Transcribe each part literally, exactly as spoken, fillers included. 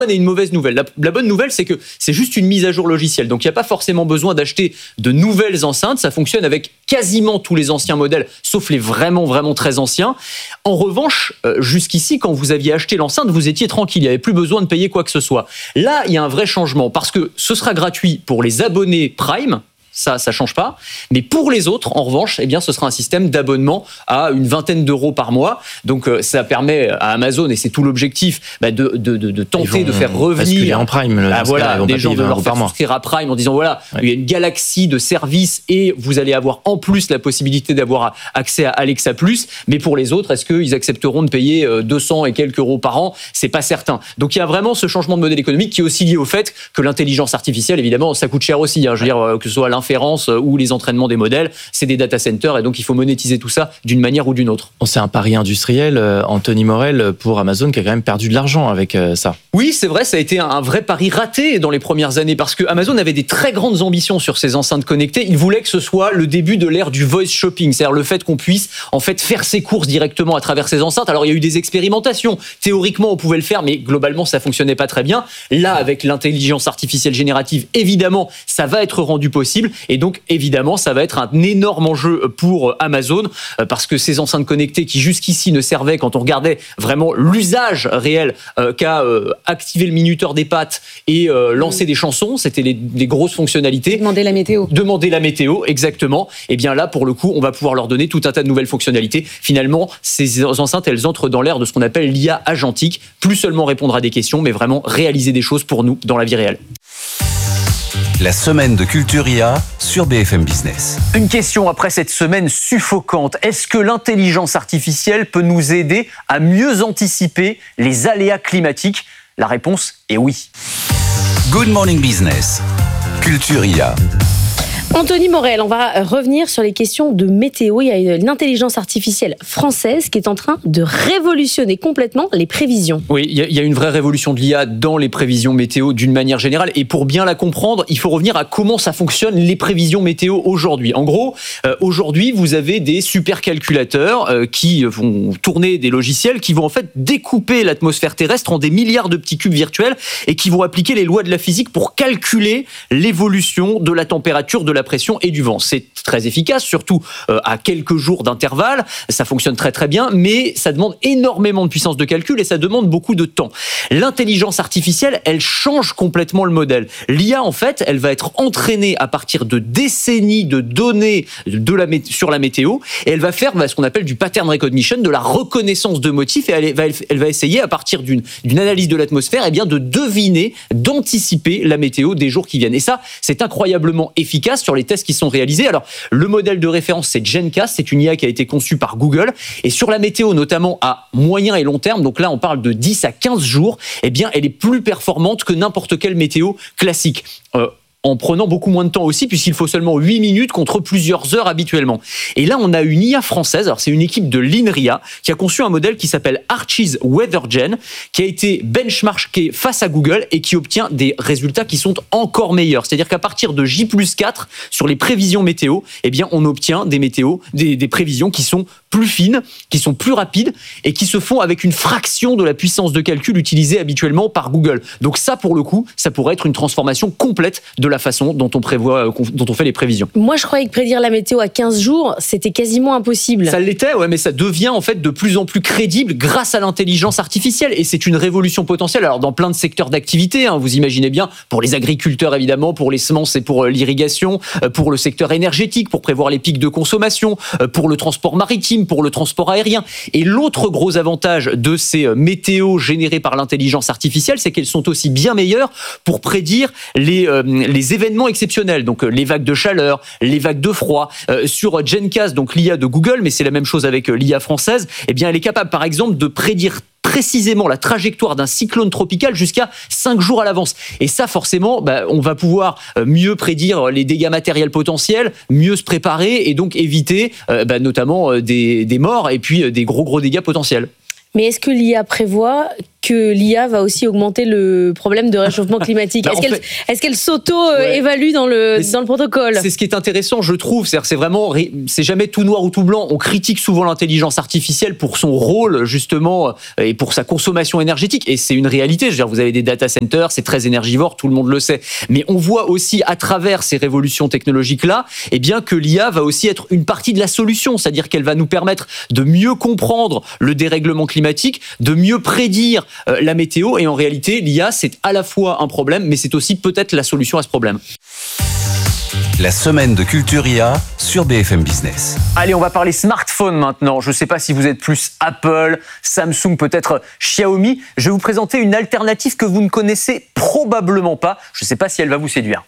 et une mauvaise nouvelle. La, la bonne nouvelle, c'est que c'est juste une mise à jour logicielle. Donc, il n'y a pas forcément besoin d'acheter de nouvelles enceintes. Ça fonctionne avec quasiment tous les anciens modèles, sauf les vraiment, vraiment très anciens. En revanche, euh, jusqu'ici, quand vous aviez acheté l'enceinte, vous étiez tranquille. Il n'y avait plus besoin de payer quoi que ce soit. Là, il y a un vrai changement parce que ce sera gratuit pour les abonnés Prime. Ça, ça change pas. Mais pour les autres, en revanche, eh bien, ce sera un système d'abonnement à une vingtaine d'euros par mois. Donc, euh, ça permet à Amazon, et c'est tout l'objectif, bah, de, de, de, de tenter de faire revenir en Prime, bah, voilà, des gens, de leur faire souscrire à Prime en disant voilà, ouais. il y a une galaxie de services et vous allez avoir en plus la possibilité d'avoir accès à Alexa plus. Mais pour les autres, est-ce qu'ils accepteront de payer deux cents et quelques euros par an ? C'est pas certain. Donc, il y a vraiment ce changement de modèle économique qui est aussi lié au fait que l'intelligence artificielle, évidemment, ça coûte cher aussi. Hein. Je veux dire, que ce soit l'inférence ou les entraînements des modèles, c'est des data centers et donc il faut monétiser tout ça d'une manière ou d'une autre. C'est un pari industriel, Anthony Morel, pour Amazon qui a quand même perdu de l'argent avec ça. Oui, c'est vrai, ça a été un vrai pari raté dans les premières années parce que Amazon avait des très grandes ambitions sur ses enceintes connectées. Il voulait que ce soit le début de l'ère du voice shopping, c'est-à-dire le fait qu'on puisse en fait faire ses courses directement à travers ses enceintes. Alors il y a eu des expérimentations. Théoriquement, on pouvait le faire, mais globalement, ça fonctionnait pas très bien. Là, avec l'intelligence artificielle générative, évidemment, ça va être rendu possible. Et donc, évidemment, ça va être un énorme enjeu pour Amazon parce que ces enceintes connectées qui jusqu'ici ne servaient, quand on regardait vraiment l'usage réel euh, qu'a euh, activé le minuteur des pâtes et euh, lancer mmh. des chansons, c'était les, les grosses fonctionnalités. Demander la météo. Demander la météo, exactement. Et bien là, pour le coup, on va pouvoir leur donner tout un tas de nouvelles fonctionnalités. Finalement, ces enceintes, elles entrent dans l'ère de ce qu'on appelle l'I A agentique. Plus seulement répondre à des questions, mais vraiment réaliser des choses pour nous dans la vie réelle. La semaine de Culture I A sur B F M Business. Une question après cette semaine suffocante. Est-ce que l'intelligence artificielle peut nous aider à mieux anticiper les aléas climatiques ? La réponse est oui. Good Morning Business, Culture I A. Anthony Morel, on va revenir sur les questions de météo. Il y a une intelligence artificielle française qui est en train de révolutionner complètement les prévisions. Oui, il y a une vraie révolution de l'I A dans les prévisions météo d'une manière générale. Et pour bien la comprendre, il faut revenir à comment ça fonctionne les prévisions météo aujourd'hui. En gros, euh, aujourd'hui, vous avez des supercalculateurs euh, qui vont tourner des logiciels qui vont en fait découper l'atmosphère terrestre en des milliards de petits cubes virtuels et qui vont appliquer les lois de la physique pour calculer l'évolution de la température, de la pression et du vent. C'est très efficace, surtout euh, à quelques jours d'intervalle. Ça fonctionne très très bien, mais ça demande énormément de puissance de calcul et ça demande beaucoup de temps. L'intelligence artificielle, elle change complètement le modèle. L'I A, en fait, elle va être entraînée à partir de décennies de données de la, sur la météo et elle va faire bah, ce qu'on appelle du pattern recognition, de la reconnaissance de motifs et elle va, elle va essayer à partir d'une, d'une analyse de l'atmosphère eh bien, de deviner, d'anticiper la météo des jours qui viennent. Et ça, c'est incroyablement efficace sur les tests qui sont réalisés. Alors, le modèle de référence, c'est GenCast, c'est une I A qui a été conçue par Google. Et sur la météo, notamment à moyen et long terme, donc là, on parle de dix à quinze jours, eh bien, elle est plus performante que n'importe quelle météo classique. Euh, en prenant beaucoup moins de temps aussi, puisqu'il faut seulement huit minutes contre plusieurs heures habituellement. Et là, on a une I A française, alors c'est une équipe de l'INRIA, qui a conçu un modèle qui s'appelle Archie's WeatherGen, qui a été benchmarké face à Google et qui obtient des résultats qui sont encore meilleurs. C'est-à-dire qu'à partir de J plus quatre, sur les prévisions météo, eh bien, on obtient des météos, des, des prévisions qui sont plus fines, qui sont plus rapides et qui se font avec une fraction de la puissance de calcul utilisée habituellement par Google. Donc ça, pour le coup, ça pourrait être une transformation complète de la façon dont on prévoit, dont on fait les prévisions. Moi, je croyais que prédire la météo à quinze jours, c'était quasiment impossible. Ça l'était, ouais, mais ça devient en fait de plus en plus crédible grâce à l'intelligence artificielle et c'est une révolution potentielle. Alors dans plein de secteurs d'activité, hein, vous imaginez bien, pour les agriculteurs évidemment, pour les semences et pour l'irrigation, pour le secteur énergétique, pour prévoir les pics de consommation, pour le transport maritime, pour le transport aérien. Et l'autre gros avantage de ces météos générées par l'intelligence artificielle, c'est qu'elles sont aussi bien meilleures pour prédire les, euh, les les événements exceptionnels, donc les vagues de chaleur, les vagues de froid. Euh, sur GenCast, donc l'I A de Google, mais c'est la même chose avec l'I A française, eh bien elle est capable par exemple de prédire précisément la trajectoire d'un cyclone tropical jusqu'à cinq jours à l'avance. Et ça, forcément, bah, on va pouvoir mieux prédire les dégâts matériels potentiels, mieux se préparer et donc éviter euh, bah, notamment des, des morts et puis des gros gros dégâts potentiels. Mais est-ce que l'I A prévoit que l'I A va aussi augmenter le problème de réchauffement climatique? Bah, Est-ce qu'elle, fait, est-ce qu'elle s'auto-évalue ouais. dans le, dans le protocole? C'est ce qui est intéressant, je trouve. C'est-à-dire, c'est vraiment, c'est jamais tout noir ou tout blanc. On critique souvent l'intelligence artificielle pour son rôle, justement, et pour sa consommation énergétique. Et c'est une réalité. Je veux dire, vous avez des data centers, c'est très énergivore, tout le monde le sait. Mais on voit aussi, à travers ces révolutions technologiques-là, eh bien, que l'I A va aussi être une partie de la solution. C'est-à-dire qu'elle va nous permettre de mieux comprendre le dérèglement climatique, de mieux prédire euh, la météo. Et en réalité, l'I A, c'est à la fois un problème, mais c'est aussi peut-être la solution à ce problème. La semaine de Culture I A sur B F M Business. Allez, on va parler smartphone maintenant. Je ne sais pas si vous êtes plus Apple, Samsung, peut-être Xiaomi. Je vais vous présenter une alternative que vous ne connaissez probablement pas. Je ne sais pas si elle va vous séduire.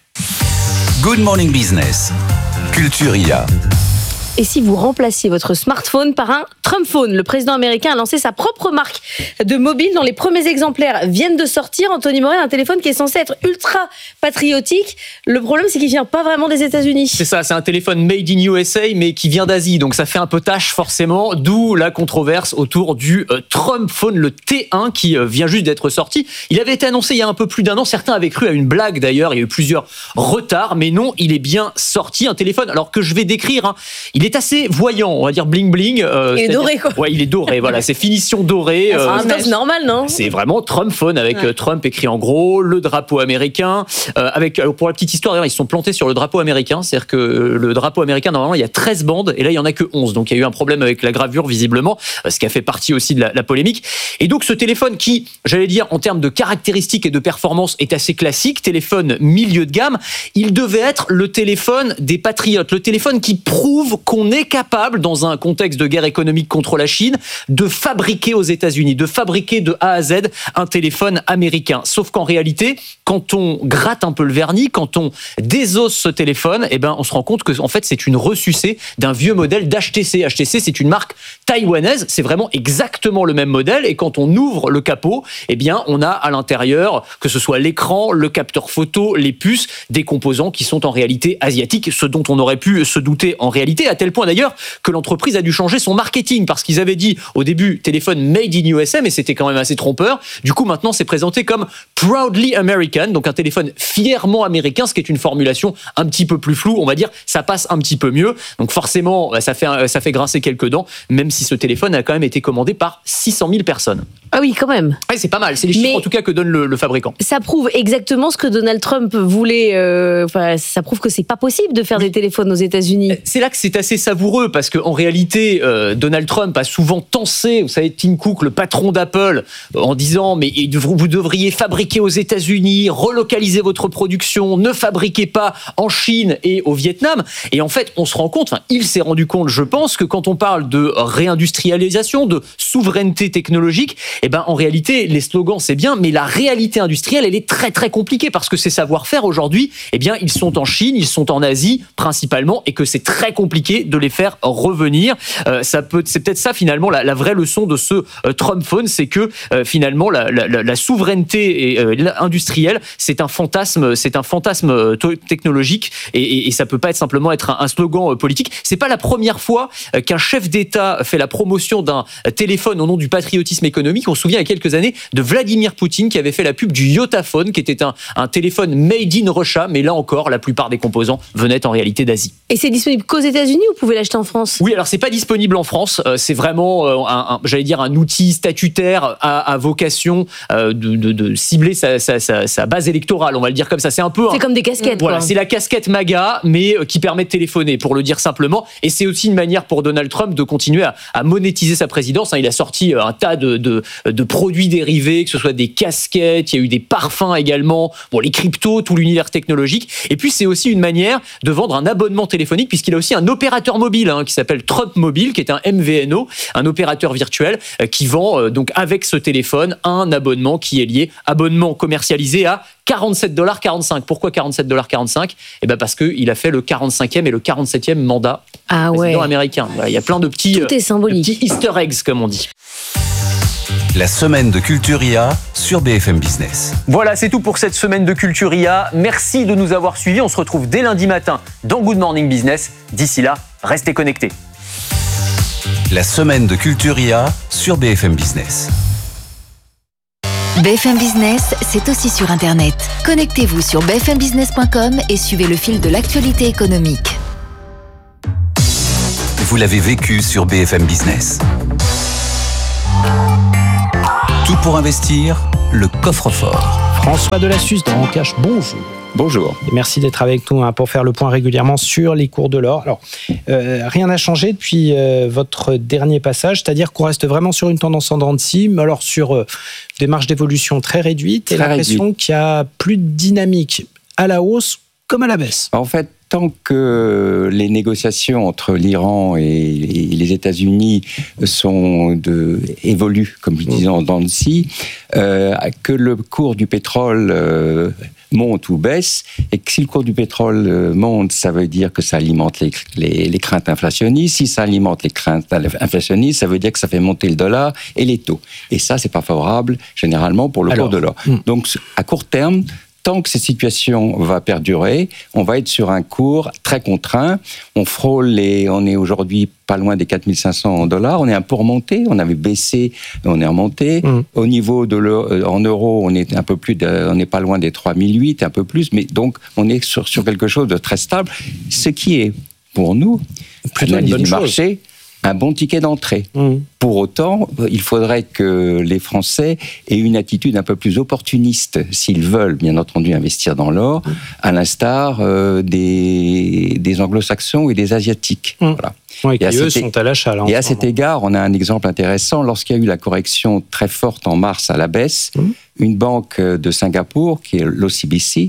Good Morning Business, Culture I A. Et si vous remplaciez votre smartphone par un Trump Phone? Le président américain a lancé sa propre marque de mobile dont les premiers exemplaires viennent de sortir. Anthony Morel, un téléphone qui est censé être ultra patriotique. Le problème, c'est qu'il vient pas vraiment des États-Unis. C'est ça, c'est un téléphone made in U S A, mais qui vient d'Asie. Donc ça fait un peu tâche forcément, d'où la controverse autour du euh, Trump Phone, le T un, qui euh, vient juste d'être sorti. Il avait été annoncé il y a un peu plus d'un an. Certains avaient cru à une blague d'ailleurs. Il y a eu plusieurs retards, mais non, il est bien sorti. Un téléphone, alors que je vais décrire, hein, il est assez voyant, on va dire bling bling. Euh, il est doré quoi. Ouais, il est doré, voilà, c'est finition dorée. C'est euh, normal, non? C'est vraiment Trump Phone avec ouais. Trump écrit en gros, le drapeau américain. Euh, avec, pour la petite histoire, ils se sont plantés sur le drapeau américain, c'est-à-dire que le drapeau américain, normalement, il y a treize bandes et là, il y en a que onze. Donc, il y a eu un problème avec la gravure, visiblement, ce qui a fait partie aussi de la, la polémique. Et donc, ce téléphone qui, j'allais dire, en termes de caractéristiques et de performance, est assez classique, téléphone milieu de gamme, il devait être le téléphone des patriotes, le téléphone qui prouve qu'on est capable, dans un contexte de guerre économique contre la Chine, de fabriquer aux États-Unis, de fabriquer de A à Z un téléphone américain. Sauf qu'en réalité, quand on gratte un peu le vernis, quand on désosse ce téléphone, eh ben, on se rend compte que en fait, c'est une ressucée d'un vieux modèle d'H T C. H T C, c'est une marque taïwanaise, c'est vraiment exactement le même modèle. Et quand on ouvre le capot, eh bien, on a à l'intérieur, que ce soit l'écran, le capteur photo, les puces, des composants qui sont en réalité asiatiques, ce dont on aurait pu se douter en réalité, à tel point d'ailleurs que l'entreprise a dû changer son marketing, parce qu'ils avaient dit au début téléphone made in U S A, mais c'était quand même assez trompeur. Du coup, maintenant, c'est présenté comme proudly American, donc un téléphone fièrement américain, ce qui est une formulation un petit peu plus floue, on va dire, ça passe un petit peu mieux. Donc forcément, ça fait, ça fait grincer quelques dents, même si ce téléphone a quand même été commandé par six cent mille personnes. Ah oui, quand même. Ouais, c'est pas mal, c'est les chiffres mais en tout cas que donne le, le fabricant. Ça prouve exactement ce que Donald Trump voulait, euh, enfin, ça prouve que c'est pas possible de faire oui. des téléphones aux États-Unis. C'est là que c'est assez savoureux, parce qu'en réalité, euh, Donald Trump a souvent tensé, vous savez, Tim Cook, le patron d'Apple, en disant mais vous devriez fabriquer aux États-Unis, relocaliser votre production, ne fabriquez pas en Chine et au Vietnam. Et en fait, on se rend compte, enfin, il s'est rendu compte, je pense, que quand on parle de réindustrialisation, de souveraineté technologique, eh ben, en réalité, les slogans, c'est bien, mais la réalité industrielle, elle est très, très compliquée, parce que ces savoir-faire, aujourd'hui, eh bien, ils sont en Chine, ils sont en Asie, principalement, et que c'est très compliqué de les faire revenir. Euh, ça peut, c'est peut-être ça, finalement, la, la vraie leçon de ce euh, Trump Phone, c'est que, euh, finalement, la, la, la souveraineté et, euh, industrielle, c'est un fantasme, c'est un fantasme euh, technologique, et, et, et ça peut pas être simplement être un, un slogan euh, politique. C'est pas la première fois euh, qu'un chef d'État fait la promotion d'un téléphone au nom du patriotisme économique. On se souvient il y a quelques années de Vladimir Poutine qui avait fait la pub du Yotaphone, qui était un, un téléphone made in Russia, mais là encore, la plupart des composants venaient en réalité d'Asie. Et c'est disponible qu'aux États-Unis ou vous pouvez l'acheter en France? Oui, alors c'est pas disponible en France. Euh, c'est vraiment, euh, un, un, j'allais dire, un outil statutaire à, à vocation euh, de, de, de cibler sa, sa, sa, sa base électorale, on va le dire comme ça. C'est un peu. C'est un, comme des casquettes. Voilà, quoi. C'est la casquette MAGA, mais euh, qui permet de téléphoner, pour le dire simplement. Et c'est aussi une manière pour Donald Trump de continuer à, à monétiser sa présidence. Hein, il a sorti un tas de, de, de produits dérivés, que ce soit des casquettes, il y a eu des parfums également, bon, les cryptos, tout l'univers technologique. Et puis c'est aussi une manière de vendre un abonnement téléphonique, puisqu'il a aussi un opérateur mobile hein, qui s'appelle Trump Mobile, qui est un M V N O, un opérateur virtuel euh, qui vend euh, donc avec ce téléphone un abonnement qui est lié, abonnement commercialisé à quarante-sept dollars quarante-cinq. Pourquoi quarante-sept dollars quarante-cinq? Eh ben parce qu'il a fait le quarante-cinquième et le quarante-septième mandat ah ouais. président américain. Il y a plein de petits, Tout est symbolique. de petits easter eggs, comme on dit. La semaine de Culture I A sur B F M Business. Voilà, c'est tout pour cette semaine de Culture I A. Merci de nous avoir suivis. On se retrouve dès lundi matin dans Good Morning Business. D'ici là, restez connectés. La semaine de Culture I A sur B F M Business. B F M Business, c'est aussi sur Internet. Connectez-vous sur b f m business point com et suivez le fil de l'actualité économique. Vous l'avez vécu sur B F M Business. Tout pour investir, le coffre-fort. François Delassus dans En Cash, bonjour. Bonjour. Et merci d'être avec nous hein, pour faire le point régulièrement sur les cours de l'or. Alors, euh, rien n'a changé depuis euh, votre dernier passage, c'est-à-dire qu'on reste vraiment sur une tendance en dents de scie, mais alors sur euh, des marges d'évolution très réduites et Très l'impression réduite. qu'il y a plus de dynamique à la hausse comme à la baisse. En fait, tant que les négociations entre l'Iran et les États-Unis sont de, évoluent, comme je disais, en dents de scie, euh, que le cours du pétrole euh, monte ou baisse, et que si le cours du pétrole euh, monte, ça veut dire que ça alimente les, les, les craintes inflationnistes. Si ça alimente les craintes inflationnistes, ça veut dire que ça fait monter le dollar et les taux. Et ça, c'est pas favorable, généralement, pour le Alors, cours de l'or. hmm. Donc, à court terme, tant que cette situation va perdurer, on va être sur un cours très contraint. On frôle les, on est aujourd'hui pas loin des quatre mille cinq cents dollars. On est un peu remonté. On avait baissé, on est remonté. Mmh. Au niveau de l'euro, en euros, on est un peu plus, de, on n'est pas loin des trois mille huit, un peu plus. Mais donc, on est sur, sur quelque chose de très stable. Ce qui est, pour nous, plutôt une bonne du chose. Marché, un bon ticket d'entrée. Mmh. Pour autant, il faudrait que les Français aient une attitude un peu plus opportuniste s'ils veulent, bien entendu, investir dans l'or, mmh. à l'instar euh, des, des anglo-saxons et des asiatiques. Mmh. Voilà. Oui, qui et eux cet, sont à l'achat. Là, et à cet moment. égard, on a un exemple intéressant. Lorsqu'il y a eu la correction très forte en mars à la baisse, mmh. une banque de Singapour, qui est l'O C B C,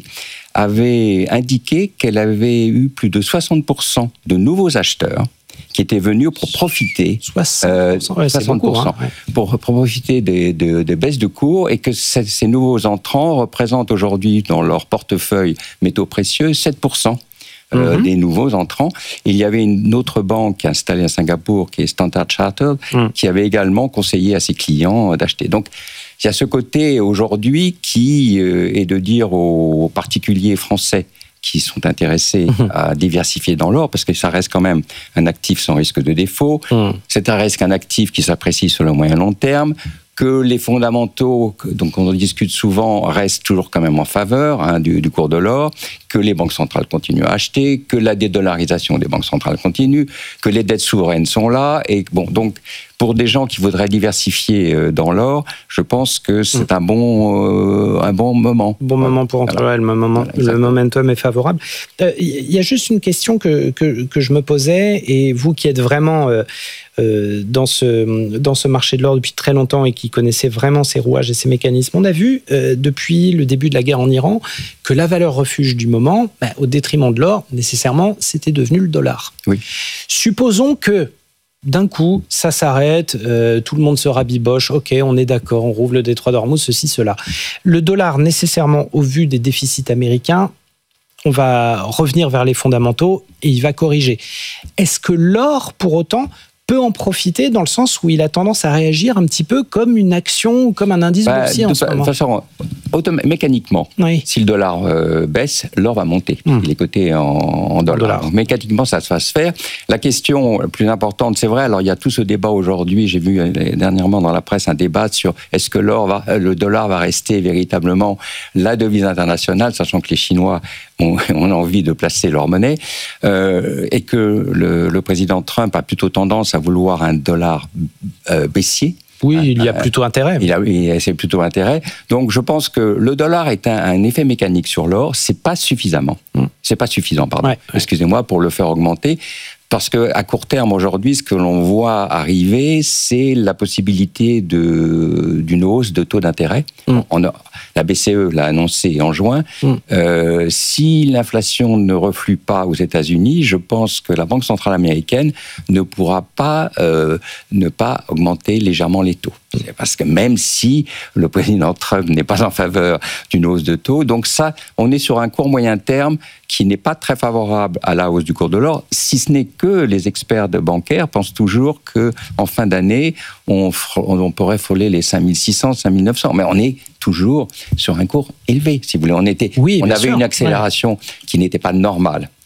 avait indiqué qu'elle avait eu plus de soixante pour cent de nouveaux acheteurs qui étaient venus pour profiter, soixante pour cent, euh, ouais, soixante pour cent beaucoup, hein, ouais. pour profiter des, des, des baisses de cours, et que ces, ces nouveaux entrants représentent aujourd'hui dans leur portefeuille métaux précieux sept pour cent. Euh, mm-hmm. des nouveaux entrants. Il y avait une autre banque installée à Singapour, qui est Standard Chartered, mm. qui avait également conseillé à ses clients d'acheter. Donc, il y a ce côté aujourd'hui qui euh, est de dire aux particuliers français qui sont intéressés mmh. à diversifier dans l'or, parce que ça reste quand même un actif sans risque de défaut. Mmh. C'est un risque, un actif qui s'apprécie sur le moyen long terme, que les fondamentaux, donc on en discute souvent, restent toujours quand même en faveur hein, du, du cours de l'or, que les banques centrales continuent à acheter, que la dédollarisation des banques centrales continue, que les dettes souveraines sont là. Et bon, donc, pour des gens qui voudraient diversifier dans l'or, je pense que c'est mmh. un, bon, euh, un bon moment. Bon moment pour entrer, voilà. le, moment, voilà, le momentum est favorable. Il euh, y a juste une question que, que, que je me posais, et vous qui êtes vraiment euh, euh, dans, ce, dans ce marché de l'or depuis très longtemps et qui connaissez vraiment ses rouages et ses mécanismes, on a vu euh, depuis le début de la guerre en Iran que la valeur refuge du moment, bah, au détriment de l'or, nécessairement, c'était devenu le dollar. Oui. Supposons que d'un coup, ça s'arrête, euh, tout le monde se rabiboche, ok, on est d'accord, on rouvre le détroit d'Ormuz, ceci, cela. Le dollar, nécessairement, au vu des déficits américains, on va revenir vers les fondamentaux et il va corriger. Est-ce que l'or, pour autant, peut en profiter dans le sens où il a tendance à réagir un petit peu comme une action, comme un indice bah, boursier en ce moment ? De toute façon, autom- mécaniquement, oui. si le dollar euh, baisse, l'or va monter. Mmh. Il est coté en, en dollars. Dollar. Donc, mécaniquement, ça va se faire. La question la plus importante, c'est vrai, alors il y a tout ce débat aujourd'hui, j'ai vu dernièrement dans la presse un débat sur est-ce que l'or va, le dollar va rester véritablement la devise internationale, sachant que les Chinois ont, ont envie de placer leur monnaie, euh, et que le, le président Trump a plutôt tendance à vouloir un dollar euh, baissier. Oui, il y a plutôt intérêt. Il a, il, c'est plutôt intérêt. Donc, je pense que le dollar est un, un effet mécanique sur l'or. C'est pas suffisamment. Mm. C'est pas suffisant, pardon. Ouais, ouais. Excusez-moi, pour le faire augmenter. Parce qu'à court terme, aujourd'hui, ce que l'on voit arriver, c'est la possibilité de, d'une hausse de taux d'intérêt. Mm. On a, la B C E l'a annoncé en juin. Mm. Euh, si l'inflation ne reflue pas aux États-Unis, je pense que la Banque centrale américaine ne pourra pas euh, ne pas augmenter légèrement les taux. Parce que même si le président Trump n'est pas en faveur d'une hausse de taux, donc ça, on est sur un court moyen terme qui n'est pas très favorable à la hausse du cours de l'or, si ce n'est que les experts de bancaires pensent toujours qu'en fin d'année, on, on pourrait frôler les cinq mille six cents, cinq mille neuf cents. Mais on est toujours sur un cours élevé, si vous voulez. On, était, oui, on avait sûr. une accélération ouais. qui n'était pas normale.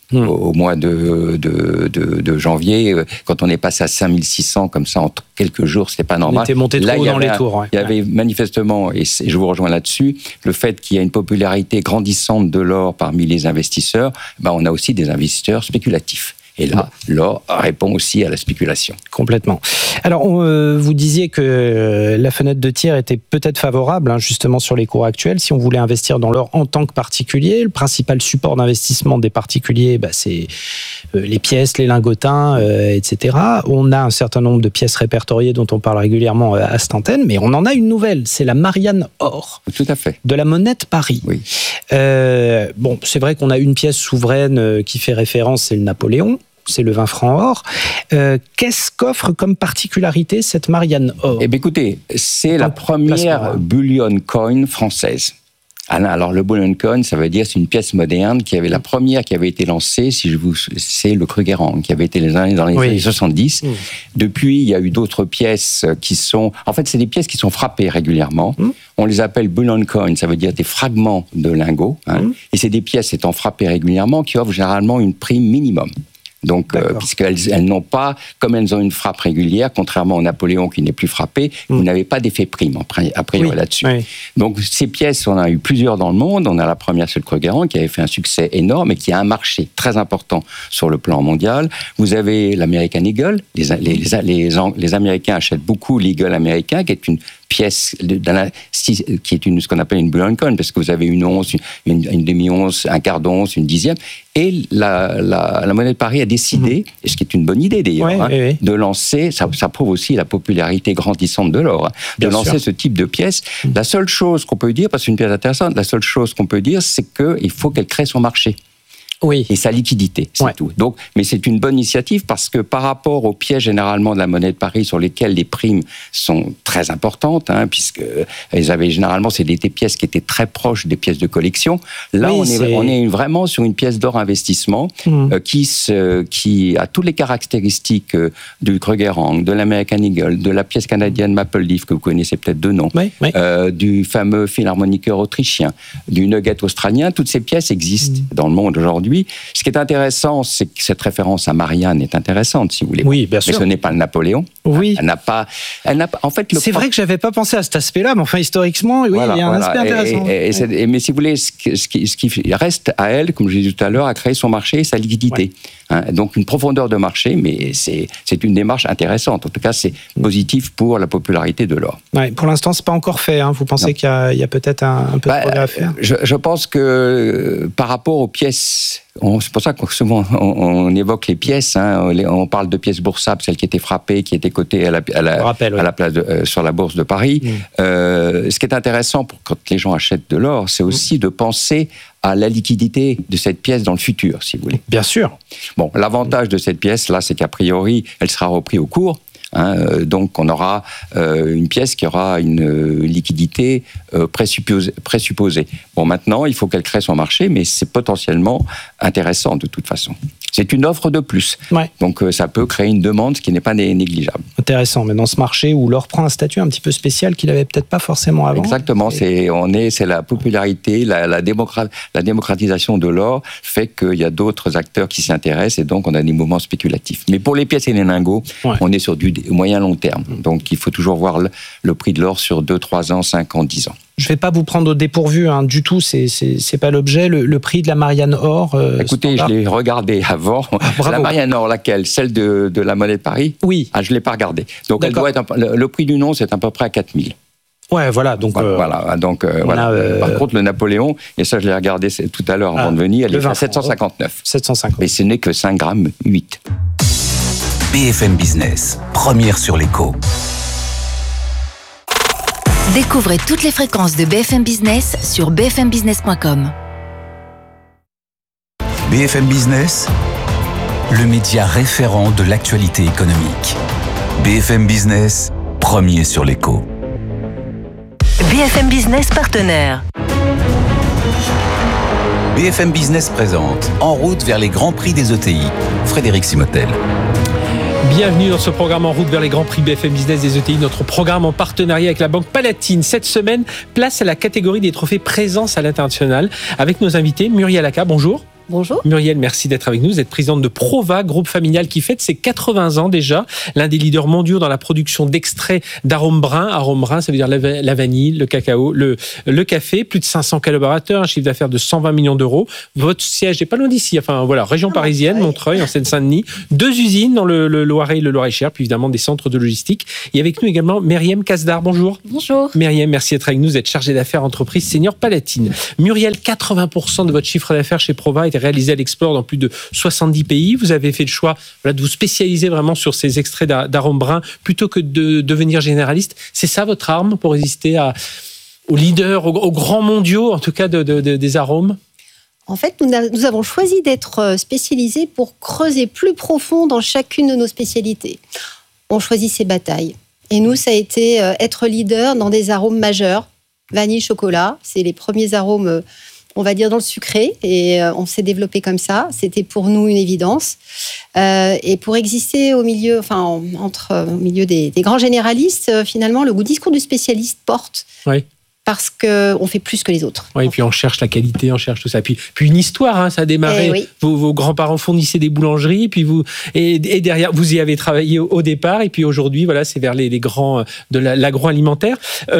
Mmh. Au mois de, de, de, de janvier, quand on est passé à cinq mille six cents comme ça en quelques jours, c'était pas normal. On était monté trop Là, haut dans les un, tours. Ouais. Il y avait manifestement, et je vous rejoins là-dessus, le fait qu'il y a une popularité grandissante de l'or parmi les investisseurs, ben on a aussi des investisseurs spéculatifs. Et là, l'or répond aussi à la spéculation. Complètement. Alors, on, euh, vous disiez que euh, la fenêtre de tir était peut-être favorable, hein, justement, sur les cours actuels. Si on voulait investir dans l'or en tant que particulier, le principal support d'investissement des particuliers, bah, c'est euh, les pièces, les lingotins, euh, et cetera. On a un certain nombre de pièces répertoriées dont on parle régulièrement à cette antenne, mais on en a une nouvelle, c'est la Marianne Or. Tout à fait. De la monnaie de Paris. Oui. Euh, bon, c'est vrai qu'on a une pièce souveraine qui fait référence, c'est le Napoléon. C'est le vingt francs or. Euh, qu'est-ce qu'offre comme particularité cette Marianne Or ? Eh bien, écoutez, c'est la première bullion coin française. Alors, le bullion coin, ça veut dire c'est une pièce moderne qui avait la première qui avait été lancée, si je vous, c'est le Krugerrand, qui avait été les années dans les oui. années soixante-dix. Mmh. Depuis, il y a eu d'autres pièces qui sont, en fait, c'est des pièces qui sont frappées régulièrement. Mmh. On les appelle bullion coin, ça veut dire des fragments de lingots. Hein, mmh. Et c'est des pièces étant frappées régulièrement qui offrent généralement une prime minimum. Donc, euh, puisqu'elles elles n'ont pas, comme elles ont une frappe régulière, contrairement au Napoléon qui n'est plus frappé, mmh. vous n'avez pas d'effet prime a priori oui. là-dessus. Oui. Donc, ces pièces, on a eu plusieurs dans le monde. On a la première, c'est le Krugerrand, qui avait fait un succès énorme et qui a un marché très important sur le plan mondial. Vous avez l'American Eagle. Les, les, les, les, les Américains achètent beaucoup l'Eagle américain, qui est une pièce de, de la, qui est une, ce qu'on appelle une bullion coin, parce que vous avez une once, une, une demi-once, un quart d'once, une dixième, et la, la, la monnaie de Paris a décidé, mmh. et ce qui est une bonne idée d'ailleurs, ouais, hein, oui, oui. de lancer, ça, ça prouve aussi la popularité grandissante de l'or, hein, de Bien lancer sûr. ce type de pièce. Mmh. La seule chose qu'on peut dire, parce que c'est une pièce intéressante, la seule chose qu'on peut dire, c'est qu'il faut qu'elle crée son marché. Oui. Et sa liquidité, c'est ouais. tout. Donc, mais c'est une bonne initiative parce que par rapport aux pièces généralement de la monnaie de Paris sur lesquelles les primes sont très importantes, hein, puisque elles avaient généralement c'est des, des pièces qui étaient très proches des pièces de collection. Là, oui, on, est, on est vraiment sur une pièce d'or investissement mmh. euh, qui, se, qui a toutes les caractéristiques euh, du Krugerrand, de l'American Eagle, de la pièce canadienne Maple Leaf que vous connaissez peut-être de nom, oui, oui. Euh, du fameux philharmoniqueur autrichien, du nugget australien. Toutes ces pièces existent mmh. dans le monde aujourd'hui. Ce qui est intéressant, c'est que cette référence à Marianne est intéressante, si vous voulez. Oui, bien sûr. Mais ce n'est pas le Napoléon. Oui. Elle n'a pas. Elle n'a pas. En fait, le c'est vrai que j'avais pas pensé à cet aspect-là, mais enfin historiquement, oui, voilà, il y a un voilà. aspect intéressant. Et, et, et, et, mais si vous voulez, ce qui, ce qui, ce qui reste à elle, comme je l'ai dit tout à l'heure, à créer son marché et sa liquidité. Ouais. Hein, donc une profondeur de marché, mais c'est c'est une démarche intéressante. En tout cas, c'est positif pour la popularité de l'or. Ouais, pour l'instant, c'est pas encore fait. Hein. Vous pensez non. qu'il y a, il y a peut-être un, un peu bah, de progrès à faire ? je, je pense que euh, par rapport aux pièces. On, c'est pour ça que souvent on, on évoque les pièces. Hein, on, on parle de pièces boursables, celles qui étaient frappées, qui étaient cotées à la, à la, rappelle, oui. à la place de, euh, sur la bourse de Paris. Mmh. Euh, ce qui est intéressant pour quand les gens achètent de l'or, c'est aussi mmh. de penser à la liquidité de cette pièce dans le futur, si vous voulez. Bien sûr. Bon, l'avantage de cette pièce là, c'est qu'a priori, elle sera reprise au cours. Hein, euh, donc, on aura euh, une pièce qui aura une euh, liquidité euh, présupposée, présupposée. Bon, maintenant, il faut qu'elle crée son marché, mais c'est potentiellement intéressant de toute façon. C'est une offre de plus. Ouais. Donc, euh, ça peut créer une demande, ce qui n'est pas négligeable. Intéressant. Mais dans ce marché où l'or prend un statut un petit peu spécial qu'il n'avait peut-être pas forcément avant. Exactement. Et... C'est, on est, c'est la popularité, la, la, démocra- la démocratisation de l'or fait qu'il y a d'autres acteurs qui s'y intéressent et donc on a des mouvements spéculatifs. Mais pour les pièces et les lingots, ouais. on est sur du moyen long terme. Donc, il faut toujours voir le, le prix de l'or sur deux, trois ans, cinq ans, dix ans. Je ne vais pas vous prendre au dépourvu hein, du tout, c'est, c'est, c'est pas l'objet. Le, le prix de la Marianne Or. Euh, Écoutez, standard. Je l'ai regardé avant. Ah, la Marianne Or, laquelle ? Celle de, de la monnaie de Paris ? Oui. Ah, je ne l'ai pas regardée. Donc, elle doit être, le, le prix du nom, c'est à peu près à quatre mille. Ouais, voilà. Donc, voilà. Euh, voilà, donc, euh, voilà. Euh, Par contre, le Napoléon, et ça, je l'ai regardé tout à l'heure avant ah, de venir, elle est à sept cent cinquante-neuf. sept cent cinquante. Mais ce n'est que cinq virgule huit grammes. B F M Business, première sur l'écho. Découvrez toutes les fréquences de B F M Business sur b f m business point com. B F M Business, le média référent de l'actualité économique. B F M Business, premier sur l'écho. B F M Business partenaire. B F M Business présente En route vers les grands prix des E T I. Frédéric Simotel. Bienvenue dans ce programme En route vers les grands prix B F M Business des E T I, notre programme en partenariat avec la Banque Palatine. Cette semaine, place à la catégorie des trophées présence à l'international avec nos invités. Muriel Aka, bonjour. Bonjour. Muriel, merci d'être avec nous. Vous êtes présidente de Prova, groupe familial qui fête ses quatre-vingts ans déjà. L'un des leaders mondiaux dans la production d'extraits d'arômes bruns. Arômes bruns, ça veut dire la, la vanille, le cacao, le, le café. Plus de cinq cents collaborateurs, un chiffre d'affaires de cent vingt millions d'euros. Votre siège n'est pas loin d'ici. Enfin, voilà, région parisienne, Montreuil, en Seine-Saint-Denis. Deux usines dans le, le Loiret et le Loir-et-Cher, puis évidemment des centres de logistique. Et avec nous également Myriam Kazdar. Bonjour. Bonjour. Myriam, merci d'être avec nous. Vous êtes chargée d'affaires entreprise senior Palatine. Muriel, quatre-vingts pour cent de votre chiffre d'affaires chez Prova est réalisé à l'export dans plus de soixante-dix pays. Vous avez fait le choix voilà, de vous spécialiser vraiment sur ces extraits d'arômes bruns plutôt que de devenir généraliste. C'est ça votre arme pour résister à, aux leaders, aux, aux grands mondiaux, en tout cas de, de, de, des arômes? En fait, nous, nous avons choisi d'être spécialisés pour creuser plus profond dans chacune de nos spécialités. On choisit ses batailles. Et nous, ça a été être leader dans des arômes majeurs. Vanille, chocolat, c'est les premiers arômes, on va dire, dans le sucré, et on s'est développé comme ça. C'était pour nous une évidence. Euh, et pour exister au milieu, enfin, entre, au milieu des, des grands généralistes, finalement, le discours du spécialiste porte. Oui. Parce qu'on fait plus que les autres. Oui, et puis on cherche la qualité, on cherche tout ça. Puis, puis une histoire, hein, ça a démarré. Eh oui. Vos, vos grands-parents fournissaient des boulangeries, puis vous et, et derrière vous y avez travaillé au, au départ, et puis aujourd'hui, voilà, c'est vers les, les grands de la, l'agroalimentaire.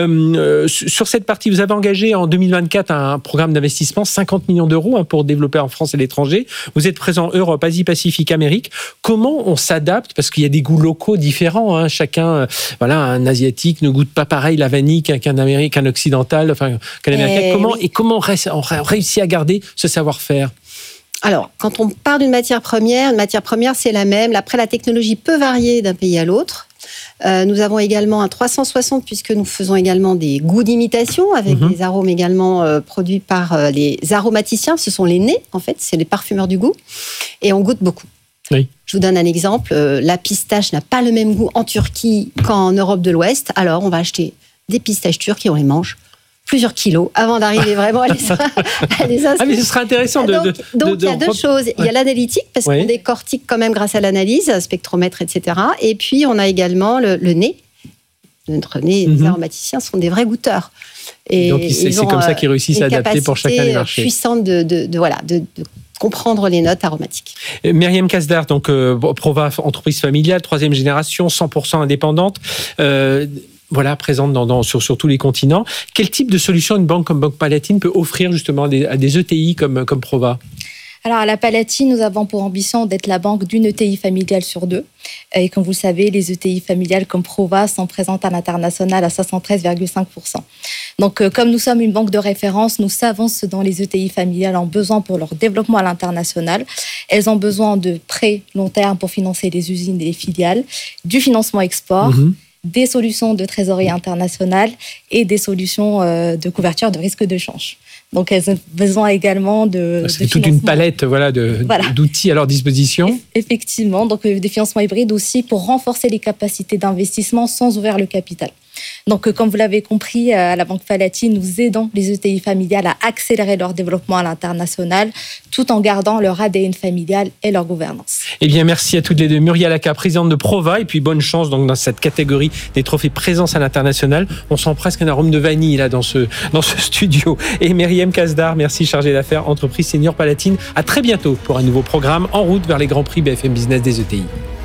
Euh, sur cette partie, vous avez engagé en deux mille vingt-quatre un programme d'investissement cinquante millions d'euros hein, pour développer en France et l'étranger. Vous êtes présent Europe, Asie, Pacifique, Amérique. Comment on s'adapte parce qu'il y a des goûts locaux différents. Hein, chacun, voilà, un asiatique ne goûte pas pareil la vanille qu'un, qu'un Américain, qu'un occidental. Enfin, qu'un américain. Et comment, oui. et comment on réussit à garder ce savoir-faire? Alors, quand on part d'une matière première, une matière première, c'est la même. Après, la technologie peut varier d'un pays à l'autre. Euh, nous avons également un trois cent soixante puisque nous faisons également des goûts d'imitation avec mm-hmm. des arômes également euh, produits par euh, les aromaticiens. Ce sont les nez, en fait, c'est les parfumeurs du goût. Et on goûte beaucoup. Oui. Je vous donne un exemple. Euh, la pistache n'a pas le même goût en Turquie qu'en Europe de l'Ouest. Alors, on va acheter des pistaches turques et on les mange plusieurs kilos avant d'arriver vraiment à les, à les Ah, mais ce serait intéressant de... Donc, de, donc de, il y a de... deux choses. Il y a l'analytique, parce ouais. qu'on décortique quand même grâce à l'analyse, spectromètre, et cetera. Et puis, on a également le, le nez. Notre nez, mm-hmm. les aromaticiens sont des vrais goûteurs. Et donc, c'est, c'est comme ça qu'ils réussissent à adapter pour chacun des marchés. Puissante de, de, de, voilà, de, de comprendre les notes aromatiques. Myriam Kazdar, donc euh, Prova, entreprise familiale, troisième génération, cent pour cent indépendante. Euh, Voilà, présente dans, dans, sur, sur tous les continents. Quel type de solution une banque comme Banque Palatine peut offrir justement à des, à des E T I comme, comme Prova? Alors, à la Palatine, nous avons pour ambition d'être la banque d'une E T I familiale sur deux. Et comme vous le savez, les E T I familiales comme Prova sont présentes à l'international à soixante-treize virgule cinq pour cent. Donc, euh, comme nous sommes une banque de référence, nous savons ce dont les E T I familiales ont besoin pour leur développement à l'international. Elles ont besoin de prêts long terme pour financer les usines et les filiales, du financement export, mmh. des solutions de trésorerie internationale et des solutions euh, de couverture de risque de change. Donc, elles ont besoin également de... C'est de toute une palette voilà, de, voilà. d'outils à leur disposition. Effectivement, donc euh, des financements hybrides aussi pour renforcer les capacités d'investissement sans ouvrir le capital. Donc, euh, comme vous l'avez compris, à la Banque Palatine, nous aidons les E T I familiales à accélérer leur développement à l'international tout en gardant leur A D N familial et leur gouvernance. Eh bien, merci à toutes les deux. Muriel Aka, présidente de Prova, et puis bonne chance donc, dans cette catégorie des trophées présence à l'international. On sent presque un arôme de vanille là, dans, ce, dans ce studio. Et Myriam Kazdar, merci, chargée d'affaires, entreprise senior Palatine. À très bientôt pour un nouveau programme en route vers les grands prix B F M Business des E T I.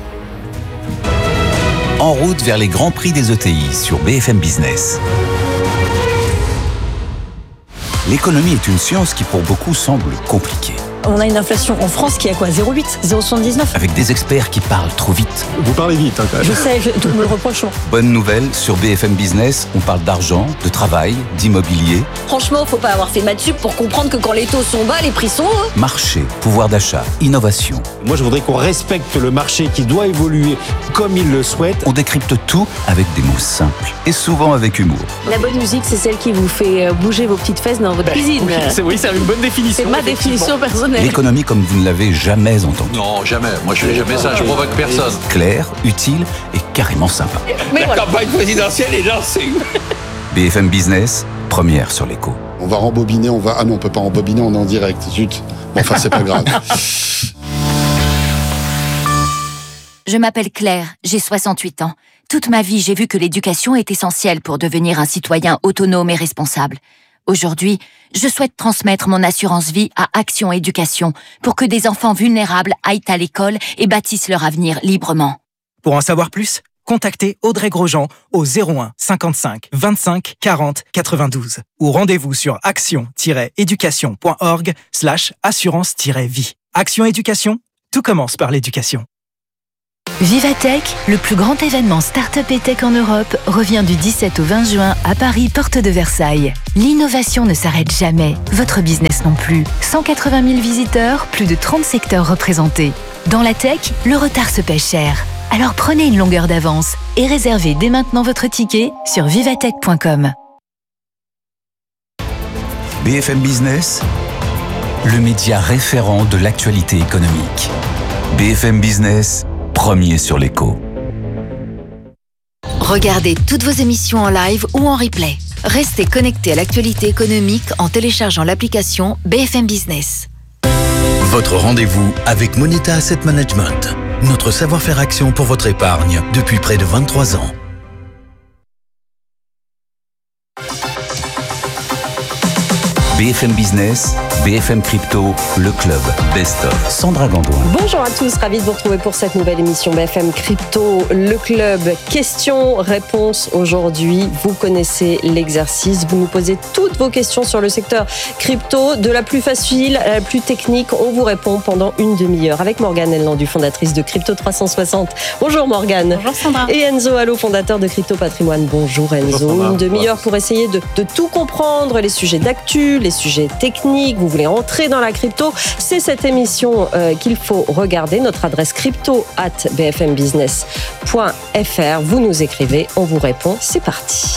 En route vers les grands prix des E T I sur B F M Business. L'économie est une science qui pour beaucoup semble compliquée. On a une inflation en France qui est à quoi zéro virgule huit, zéro virgule soixante-dix-neuf. Avec des experts qui parlent trop vite. Vous parlez vite, hein, quand même. Je sais, je, tout me le reproche. Bonne nouvelle, sur B F M Business, on parle d'argent, de travail, d'immobilier. Franchement, faut pas avoir fait maths sup pour comprendre que quand les taux sont bas, les prix sont hauts. Marché, pouvoir d'achat, innovation. Moi, je voudrais qu'on respecte le marché qui doit évoluer comme il le souhaite. On décrypte tout avec des mots simples et souvent avec humour. La bonne musique, c'est celle qui vous fait bouger vos petites fesses dans votre ben, cuisine. Oui, c'est, oui, c'est une bonne définition. C'est ma définition personnelle. L'économie comme vous ne l'avez jamais entendue. Non, jamais. Moi, je fais jamais ça. Je provoque personne. Claire, utile et carrément sympa. Mais La voilà. campagne présidentielle est lancée. B F M Business, première sur l'écho. On va rembobiner, on va... Ah non, on peut pas rembobiner, on est en direct. Zut. Bon, enfin, c'est pas grave. Je m'appelle Claire, j'ai soixante-huit ans. Toute ma vie, j'ai vu que l'éducation est essentielle pour devenir un citoyen autonome et responsable. Aujourd'hui, je souhaite transmettre mon assurance vie à Action Éducation pour que des enfants vulnérables aillent à l'école et bâtissent leur avenir librement. Pour en savoir plus, contactez Audrey Grosjean au zéro un cinquante-cinq vingt-cinq quarante quatre-vingt-douze ou rendez-vous sur action-éducation.org slash assurance-vie. Action Éducation, tout commence par l'éducation. Vivatech, le plus grand événement Start-up et Tech en Europe, revient du dix-sept au vingt juin à Paris, porte de Versailles. L'innovation ne s'arrête jamais, votre business non plus. cent quatre-vingt mille visiteurs, plus de trente secteurs représentés. Dans la tech, le retard se paie cher. Alors prenez une longueur d'avance et réservez dès maintenant votre ticket sur vivatech point com. B F M Business, le média référent de l'actualité économique. B F M Business, premier sur l'écho. Regardez toutes vos émissions en live ou en replay. Restez connectés à l'actualité économique en téléchargeant l'application B F M Business. Votre rendez-vous avec Moneta Asset Management. Notre savoir-faire action pour votre épargne depuis près de vingt-trois ans. B F M Business, B F M Crypto, le club Best of. Sandra Gandoin. Bonjour à tous, ravi de vous retrouver pour cette nouvelle émission B F M Crypto, le club. Questions-réponses aujourd'hui. Vous connaissez l'exercice. Vous nous posez toutes vos questions sur le secteur crypto, de la plus facile à la plus technique. On vous répond pendant une demi-heure avec Morgane Ellandu, fondatrice de Crypto trois cent soixante. Bonjour Morgane. Bonjour Sandra. Et Enzo Allo, fondateur de Crypto Patrimoine. Bonjour Enzo. Bonjour, une demi-heure pour essayer de, de tout comprendre, les sujets d'actu, les sujets techniques. Vous voulez rentrer dans la crypto, c'est cette émission euh, qu'il faut regarder. Notre adresse crypto arobase b f m business point f r. Vous nous écrivez, on vous répond. C'est parti.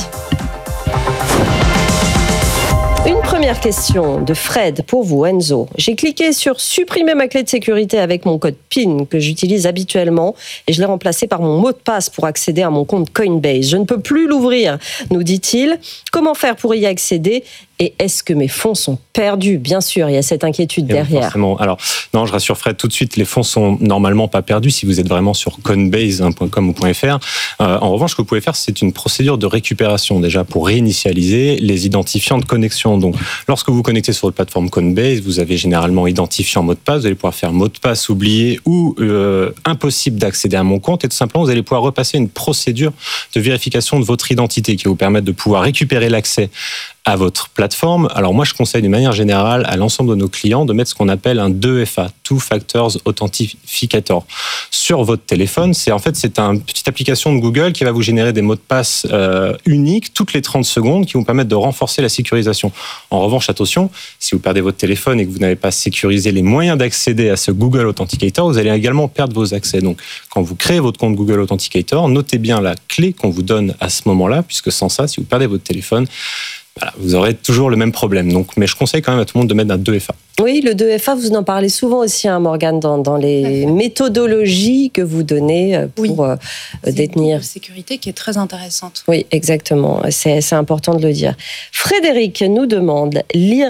Une première question de Fred pour vous, Enzo. J'ai cliqué sur supprimer ma clé de sécurité avec mon code P I N que j'utilise habituellement et je l'ai remplacé par mon mot de passe pour accéder à mon compte Coinbase. Je ne peux plus l'ouvrir, nous dit-il. Comment faire pour y accéder ? Et est-ce que mes fonds sont perdus ? Bien sûr, il y a cette inquiétude Et derrière. Forcément. Alors, non, je rassure Fred tout de suite, les fonds sont normalement pas perdus si vous êtes vraiment sur coinbase point com ou .fr. Euh, en revanche, ce que vous pouvez faire, c'est une procédure de récupération déjà pour réinitialiser les identifiants de connexion. Donc, lorsque vous vous connectez sur votre plateforme Coinbase, vous avez généralement identifiant mot de passe. Vous allez pouvoir faire mot de passe oublié ou euh, impossible d'accéder à mon compte. Et tout simplement, vous allez pouvoir repasser une procédure de vérification de votre identité qui va vous permettre de pouvoir récupérer l'accès à votre plateforme. Alors moi, je conseille d'une manière générale à l'ensemble de nos clients de mettre ce qu'on appelle un deux F A, Two Factors Authenticator, sur votre téléphone. C'est en fait c'est une petite application de Google qui va vous générer des mots de passe euh, uniques toutes les trente secondes qui vont permettre de renforcer la sécurisation. En revanche, attention, si vous perdez votre téléphone et que vous n'avez pas sécurisé les moyens d'accéder à ce Google Authenticator, vous allez également perdre vos accès. Donc, quand vous créez votre compte Google Authenticator, notez bien la clé qu'on vous donne à ce moment-là, puisque sans ça, si vous perdez votre téléphone, voilà, vous aurez toujours le même problème. Donc, mais je conseille quand même à tout le monde de mettre un deux F A. Oui, le deux F A, vous en parlez souvent aussi, hein, Morgane, dans, dans les méthodologies que vous donnez pour oui. euh, détenir. C'est une sécurité qui est très intéressante. Oui, exactement. C'est, c'est important de le dire. Frédéric nous demande,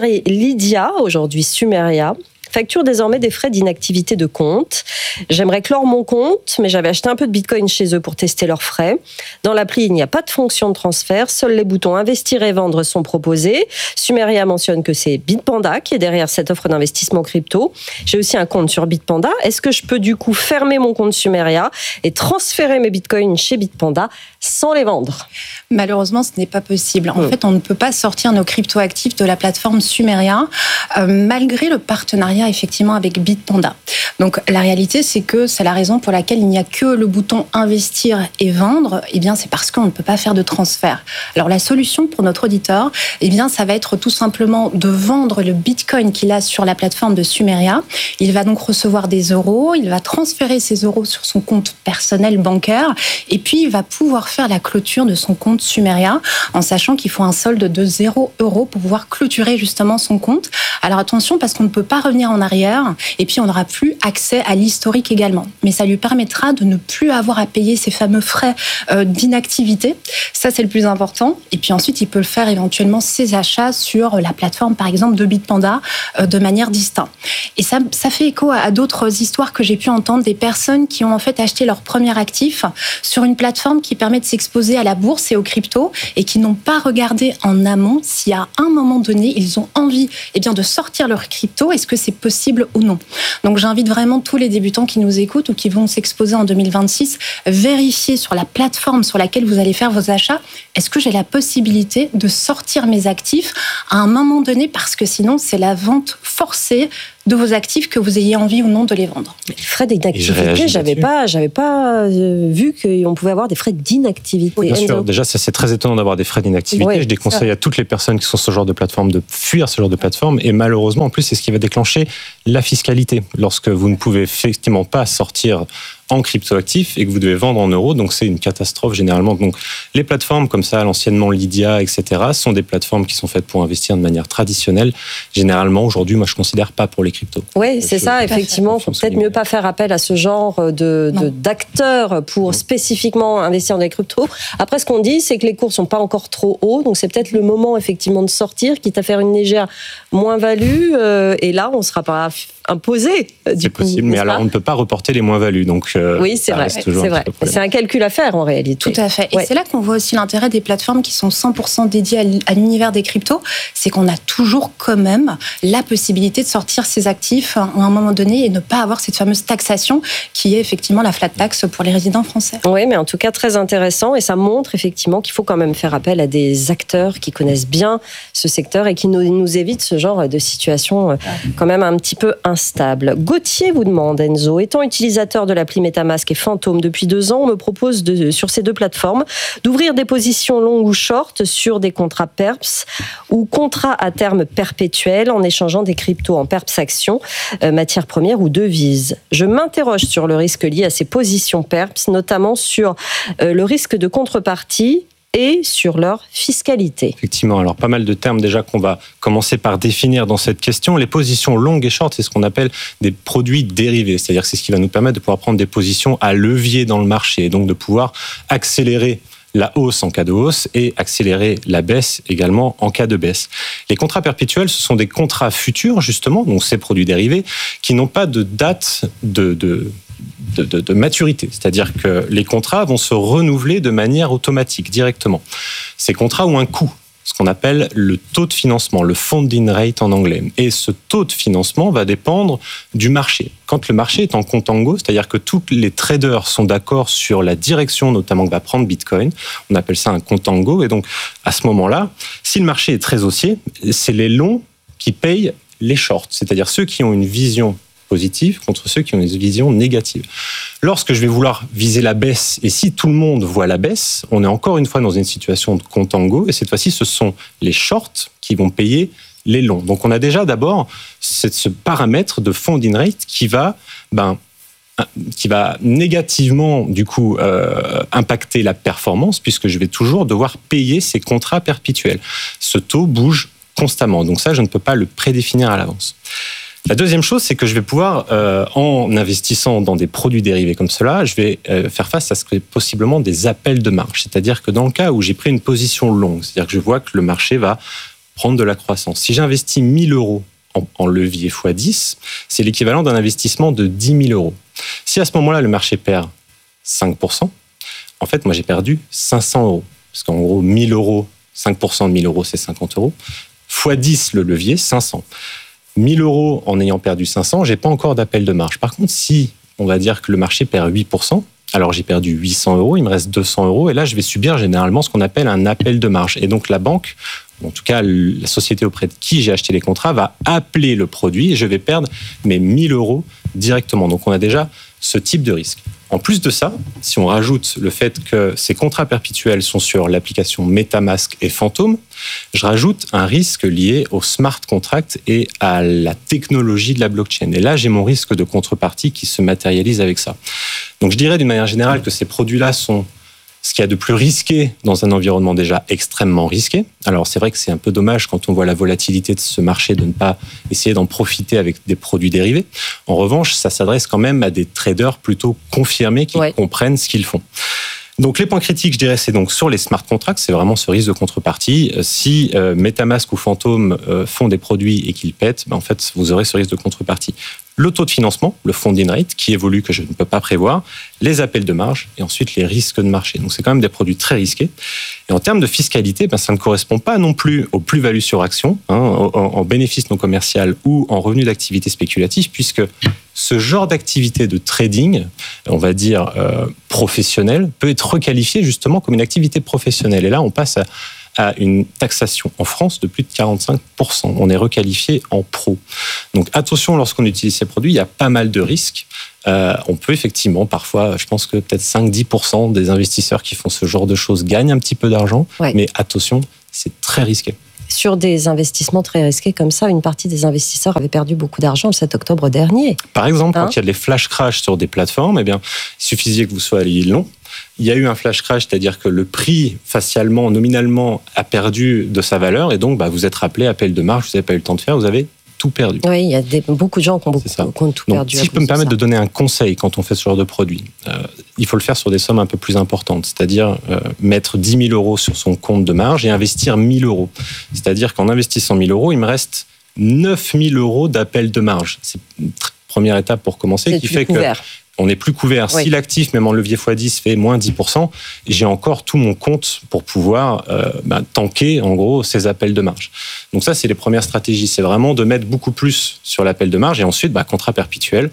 Lydia, aujourd'hui Sumeria, facture désormais des frais d'inactivité de compte. J'aimerais clore mon compte, mais j'avais acheté un peu de Bitcoin chez eux pour tester leurs frais. Dans l'appli, il n'y a pas de fonction de transfert. Seuls les boutons investir et vendre sont proposés. Sumeria mentionne que c'est Bitpanda qui est derrière cette offre d'investissement crypto. J'ai aussi un compte sur Bitpanda. Est-ce que je peux du coup fermer mon compte Sumeria et transférer mes Bitcoins chez Bitpanda sans les vendre ? Malheureusement, ce n'est pas possible. En mmh. fait, on ne peut pas sortir nos crypto-actifs de la plateforme Sumeria, euh, malgré le partenariat effectivement avec Bitpanda. Donc la réalité, c'est que c'est la raison pour laquelle il n'y a que le bouton investir et vendre. Eh bien, c'est parce qu'on ne peut pas faire de transfert. Alors la solution pour notre auditeur, eh bien, ça va être tout simplement de vendre le Bitcoin qu'il a sur la plateforme de Sumeria. Il va donc recevoir des euros, il va transférer ces euros sur son compte personnel bancaire et puis il va pouvoir faire la clôture de son compte Sumeria en sachant qu'il faut un solde de zéro euros pour pouvoir clôturer justement son compte. Alors attention, parce qu'on ne peut pas revenir revenir en arrière et puis on n'aura plus accès à l'historique également. Mais ça lui permettra de ne plus avoir à payer ces fameux frais euh, d'inactivité. Ça, c'est le plus important. Et puis ensuite, il peut le faire éventuellement ses achats sur la plateforme, par exemple, de Bitpanda euh, de manière distincte. Et ça, ça fait écho à, à d'autres histoires que j'ai pu entendre, des personnes qui ont en fait acheté leur premier actif sur une plateforme qui permet de s'exposer à la bourse et aux cryptos et qui n'ont pas regardé en amont si à un moment donné, ils ont envie eh bien, de sortir leur crypto, est-ce que c'est possible ou non. Donc j'invite vraiment tous les débutants qui nous écoutent ou qui vont s'exposer en deux mille vingt-six, vérifier sur la plateforme sur laquelle vous allez faire vos achats, est-ce que j'ai la possibilité de sortir mes actifs à un moment donné, parce que sinon c'est la vente forcée de vos actifs, que vous ayez envie ou non de les vendre. Frais d'inactivité, j'avais pas, j'avais pas euh, vu qu'on pouvait avoir des frais d'inactivité. Oui, bien sûr. Déjà, ça, c'est très étonnant d'avoir des frais d'inactivité. Oui, je déconseille à toutes les personnes qui sont sur ce genre de plateforme de fuir ce genre de plateforme. Et malheureusement, en plus, c'est ce qui va déclencher la fiscalité. Lorsque vous ne pouvez effectivement pas sortir en cryptoactifs et que vous devez vendre en euros, donc c'est une catastrophe généralement. Donc les plateformes comme ça, l'anciennement Lydia, et cetera, sont des plateformes qui sont faites pour investir de manière traditionnelle. Généralement, aujourd'hui, moi, je considère pas pour les cryptos. Oui, c'est ça, effectivement. Il faut peut-être mieux pas faire appel à ce genre de, de, d'acteurs pour spécifiquement investir dans les cryptos. Après, ce qu'on dit, c'est que les cours sont pas encore trop hauts, donc c'est peut-être le moment, effectivement, de sortir, quitte à faire une légère moins-value, euh, et là, on sera pas imposé. C'est coup, possible, mais alors on ne peut pas reporter les moins-values. Donc, euh, oui, c'est vrai. C'est, vrai. C'est un calcul à faire en réalité. Tout à fait. Et ouais. c'est là qu'on voit aussi l'intérêt des plateformes qui sont cent pour cent dédiées à l'univers des cryptos. C'est qu'on a toujours quand même la possibilité de sortir ses actifs à un moment donné et ne pas avoir cette fameuse taxation qui est effectivement la flat tax pour les résidents français. Oui, mais en tout cas très intéressant et ça montre effectivement qu'il faut quand même faire appel à des acteurs qui connaissent bien ce secteur et qui nous, nous évitent ce genre de situation ouais. quand même un petit peu instable. Gauthier vous demande, Enzo, étant utilisateur de l'appli MetaMask et Phantom depuis deux ans, on me propose de, sur ces deux plateformes d'ouvrir des positions longues ou short sur des contrats perps ou contrats à terme perpétuel en échangeant des cryptos en perps actions, euh, matières premières ou devises. Je m'interroge sur le risque lié à ces positions perps, notamment sur euh, le risque de contrepartie et sur leur fiscalité. Effectivement, alors pas mal de termes déjà qu'on va commencer par définir dans cette question. Les positions longues et short, c'est ce qu'on appelle des produits dérivés, c'est-à-dire que c'est ce qui va nous permettre de pouvoir prendre des positions à levier dans le marché et donc de pouvoir accélérer la hausse en cas de hausse et accélérer la baisse également en cas de baisse. Les contrats perpétuels, ce sont des contrats futurs justement, donc ces produits dérivés, qui n'ont pas de date de... de De, de, de maturité, c'est-à-dire que les contrats vont se renouveler de manière automatique, directement. Ces contrats ont un coût, ce qu'on appelle le taux de financement, le funding rate en anglais. Et ce taux de financement va dépendre du marché. Quand le marché est en contango, c'est-à-dire que tous les traders sont d'accord sur la direction, notamment que va prendre Bitcoin, on appelle ça un contango. Et donc, à ce moment-là, si le marché est très haussier, c'est les longs qui payent les shorts, c'est-à-dire ceux qui ont une vision positive contre ceux qui ont une vision négative. Lorsque je vais vouloir viser la baisse, et si tout le monde voit la baisse, on est encore une fois dans une situation de contango, et cette fois-ci, ce sont les shorts qui vont payer les longs. Donc on a déjà d'abord ce paramètre de funding rate qui va, ben, qui va négativement du coup euh, impacter la performance, puisque je vais toujours devoir payer ces contrats perpétuels. Ce taux bouge constamment, donc ça, je ne peux pas le prédéfinir à l'avance. La deuxième chose, c'est que je vais pouvoir, euh, en investissant dans des produits dérivés comme cela, je vais euh, faire face à ce que possiblement des appels de marge. C'est-à-dire que dans le cas où j'ai pris une position longue, c'est-à-dire que je vois que le marché va prendre de la croissance. Si j'investis mille euros en, en levier fois dix, c'est l'équivalent d'un investissement de dix mille euros. Si à ce moment-là, le marché perd cinq pour cent, en fait, moi, j'ai perdu cinq cents euros. Parce qu'en gros, mille euros, cinq pour cent de mille euros, c'est cinquante euros. Fois dix, le levier, cinq cents. mille euros en ayant perdu cinq cents, j'ai pas encore d'appel de marge. Par contre, si on va dire que le marché perd huit pour cent, alors j'ai perdu huit cents euros, il me reste deux cents euros, et là je vais subir généralement ce qu'on appelle un appel de marge. Et donc la banque, en tout cas la société auprès de qui j'ai acheté les contrats, va appeler le produit et je vais perdre mes mille euros directement. Donc on a déjà ce type de risque. En plus de ça, si on rajoute le fait que ces contrats perpétuels sont sur l'application MetaMask et Phantom, je rajoute un risque lié au smart contract et à la technologie de la blockchain. Et là, j'ai mon risque de contrepartie qui se matérialise avec ça. Donc je dirais d'une manière générale que ces produits-là sont ce qu'il y a de plus risqué dans un environnement déjà extrêmement risqué. Alors c'est vrai que c'est un peu dommage quand on voit la volatilité de ce marché de ne pas essayer d'en profiter avec des produits dérivés. En revanche, ça s'adresse quand même à des traders plutôt confirmés qui ouais. comprennent ce qu'ils font. Donc les points critiques, je dirais, c'est donc sur les smart contracts, c'est vraiment ce risque de contrepartie. Si euh, MetaMask ou Phantom euh, font des produits et qu'ils pètent, ben, en fait, vous aurez ce risque de contrepartie. Le taux de financement, le funding rate, qui évolue, que je ne peux pas prévoir, les appels de marge et ensuite les risques de marché. Donc c'est quand même des produits très risqués. Et en termes de fiscalité, ben, ça ne correspond pas non plus aux plus-values sur action, hein, en, en bénéfices non commercial ou en revenus d'activité spéculative, puisque ce genre d'activité de trading, on va dire euh, professionnelle, peut être requalifié justement comme une activité professionnelle. Et là, on passe à, à une taxation en France de plus de quarante-cinq pour cent. On est requalifié en pro. Donc attention, lorsqu'on utilise ces produits, il y a pas mal de risques. Euh, on peut effectivement, parfois, je pense que peut-être cinq à dix pour cent des investisseurs qui font ce genre de choses gagnent un petit peu d'argent. Ouais. Mais attention, c'est très risqué. Sur des investissements très risqués comme ça, une partie des investisseurs avaient perdu beaucoup d'argent le sept octobre dernier. Par exemple, hein quand il y a des flash crash sur des plateformes, eh bien, il suffisait que vous soyez long. Il y a eu un flash crash, c'est-à-dire que le prix facialement, nominalement, a perdu de sa valeur et donc bah, vous êtes rappelé, appel de marge, vous n'avez pas eu le temps de faire, vous avez tout perdu. Oui, il y a des, beaucoup de gens qui ont, beaucoup, qui ont tout donc, perdu. Si je peux me permettre de, de donner un conseil quand on fait ce genre de produit, euh, il faut le faire sur des sommes un peu plus importantes, c'est-à-dire euh, mettre dix mille euros sur son compte de marge et investir mille euros. C'est-à-dire qu'en investissant mille euros, il me reste neuf mille euros d'appel de marge. C'est une première étape pour commencer C'est qui fait couvert. que on n'est plus couvert. Oui. Si l'actif, même en levier fois dix, fait moins dix pour cent, j'ai encore tout mon compte pour pouvoir euh, bah, tanker, en gros, ces appels de marge. Donc ça, c'est les premières stratégies. C'est vraiment de mettre beaucoup plus sur l'appel de marge et ensuite, bah, contrat perpétuel.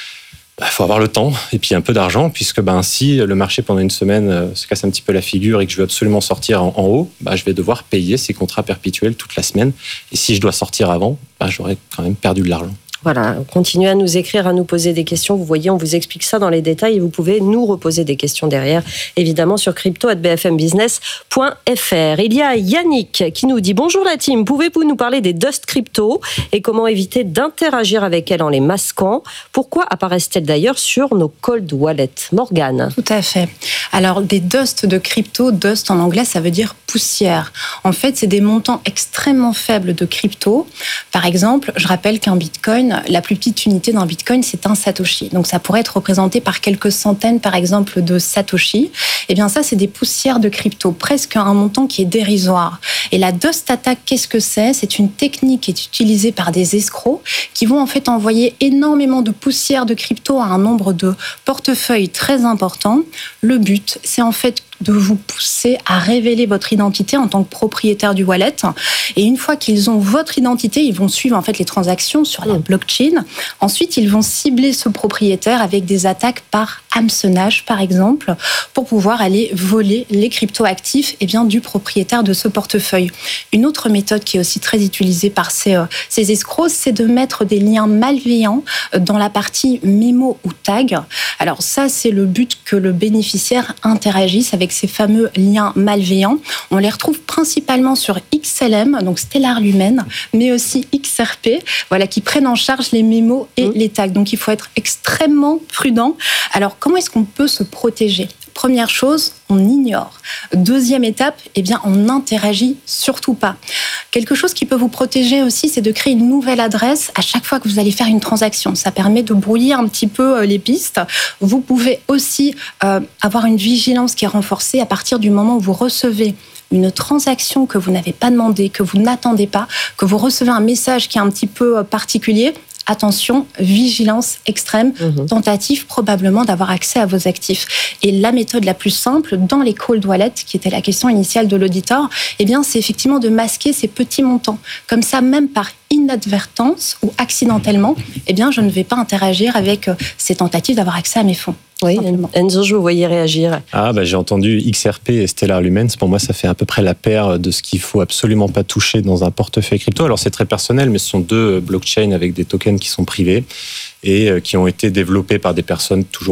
Il bah, faut avoir le temps et puis un peu d'argent, puisque bah, si le marché, pendant une semaine, euh, se casse un petit peu la figure et que je veux absolument sortir en, en haut, bah, je vais devoir payer ces contrats perpétuels toute la semaine. Et si je dois sortir avant, bah, j'aurais quand même perdu de l'argent. Voilà, continuez à nous écrire, à nous poser des questions. Vous voyez, on vous explique ça dans les détails et vous pouvez nous reposer des questions derrière, évidemment sur crypto arobase b f m business point f r. Il y a Yannick qui nous dit « Bonjour la team, pouvez-vous nous parler des Dust Crypto et comment éviter d'interagir avec elles en les masquant? Pourquoi apparaissent-elles d'ailleurs sur nos cold wallets ?» Morgane. Tout à fait. Alors, des Dust de crypto, Dust en anglais, ça veut dire poussière. En fait, c'est des montants extrêmement faibles de crypto. Par exemple, je rappelle qu'un Bitcoin, la plus petite unité d'un Bitcoin, c'est un Satoshi. Donc, ça pourrait être représenté par quelques centaines, par exemple, de Satoshi. Eh bien, ça, c'est des poussières de crypto, presque un montant qui est dérisoire. Et la Dust Attack, qu'est-ce que c'est? C'est une technique qui est utilisée par des escrocs qui vont en fait envoyer énormément de poussières de crypto à un nombre de portefeuilles très important. Le but, c'est en fait de vous pousser à révéler votre identité en tant que propriétaire du wallet. Et une fois qu'ils ont votre identité, ils vont suivre en fait les transactions sur la blockchain. Ensuite, ils vont cibler ce propriétaire avec des attaques par hameçonnage, par exemple, pour pouvoir aller voler les crypto-actifs eh bien, du propriétaire de ce portefeuille. Une autre méthode qui est aussi très utilisée par ces, euh, ces escrocs, c'est de mettre des liens malveillants dans la partie mémo ou tag. Alors ça, c'est le but que le bénéficiaire interagisse avec ces fameux liens malveillants. On les retrouve principalement sur X L M, donc Stellar Lumen, mais aussi X R P, voilà, qui prennent en charge les mémos et mmh. les tags. Donc il faut être extrêmement prudent. Alors comment est-ce qu'on peut se protéger ? Première chose, on ignore. Deuxième étape, eh bien, on n'interagit surtout pas. Quelque chose qui peut vous protéger aussi, c'est de créer une nouvelle adresse à chaque fois que vous allez faire une transaction. Ça permet de brouiller un petit peu les pistes. Vous pouvez aussi euh, avoir une vigilance qui est renforcée à partir du moment où vous recevez une transaction que vous n'avez pas demandée, que vous n'attendez pas, que vous recevez un message qui est un petit peu particulier. Attention, vigilance extrême, mmh. tentative probablement d'avoir accès à vos actifs. Et la méthode la plus simple, dans les cold wallets, qui était la question initiale de l'auditeur, eh bien, c'est effectivement de masquer ces petits montants. Comme ça, même par inadvertance ou accidentellement, eh bien, je ne vais pas interagir avec ces tentatives d'avoir accès à mes fonds. Oui, Enzo, je vous voyais réagir. Ah, bah, j'ai entendu X R P et Stellar Lumens. Pour moi, ça fait à peu près la paire de ce qu'il faut absolument pas toucher dans un portefeuille crypto. Alors, c'est très personnel, mais ce sont deux blockchains avec des tokens qui sont privés et qui ont été développés par des personnes toujours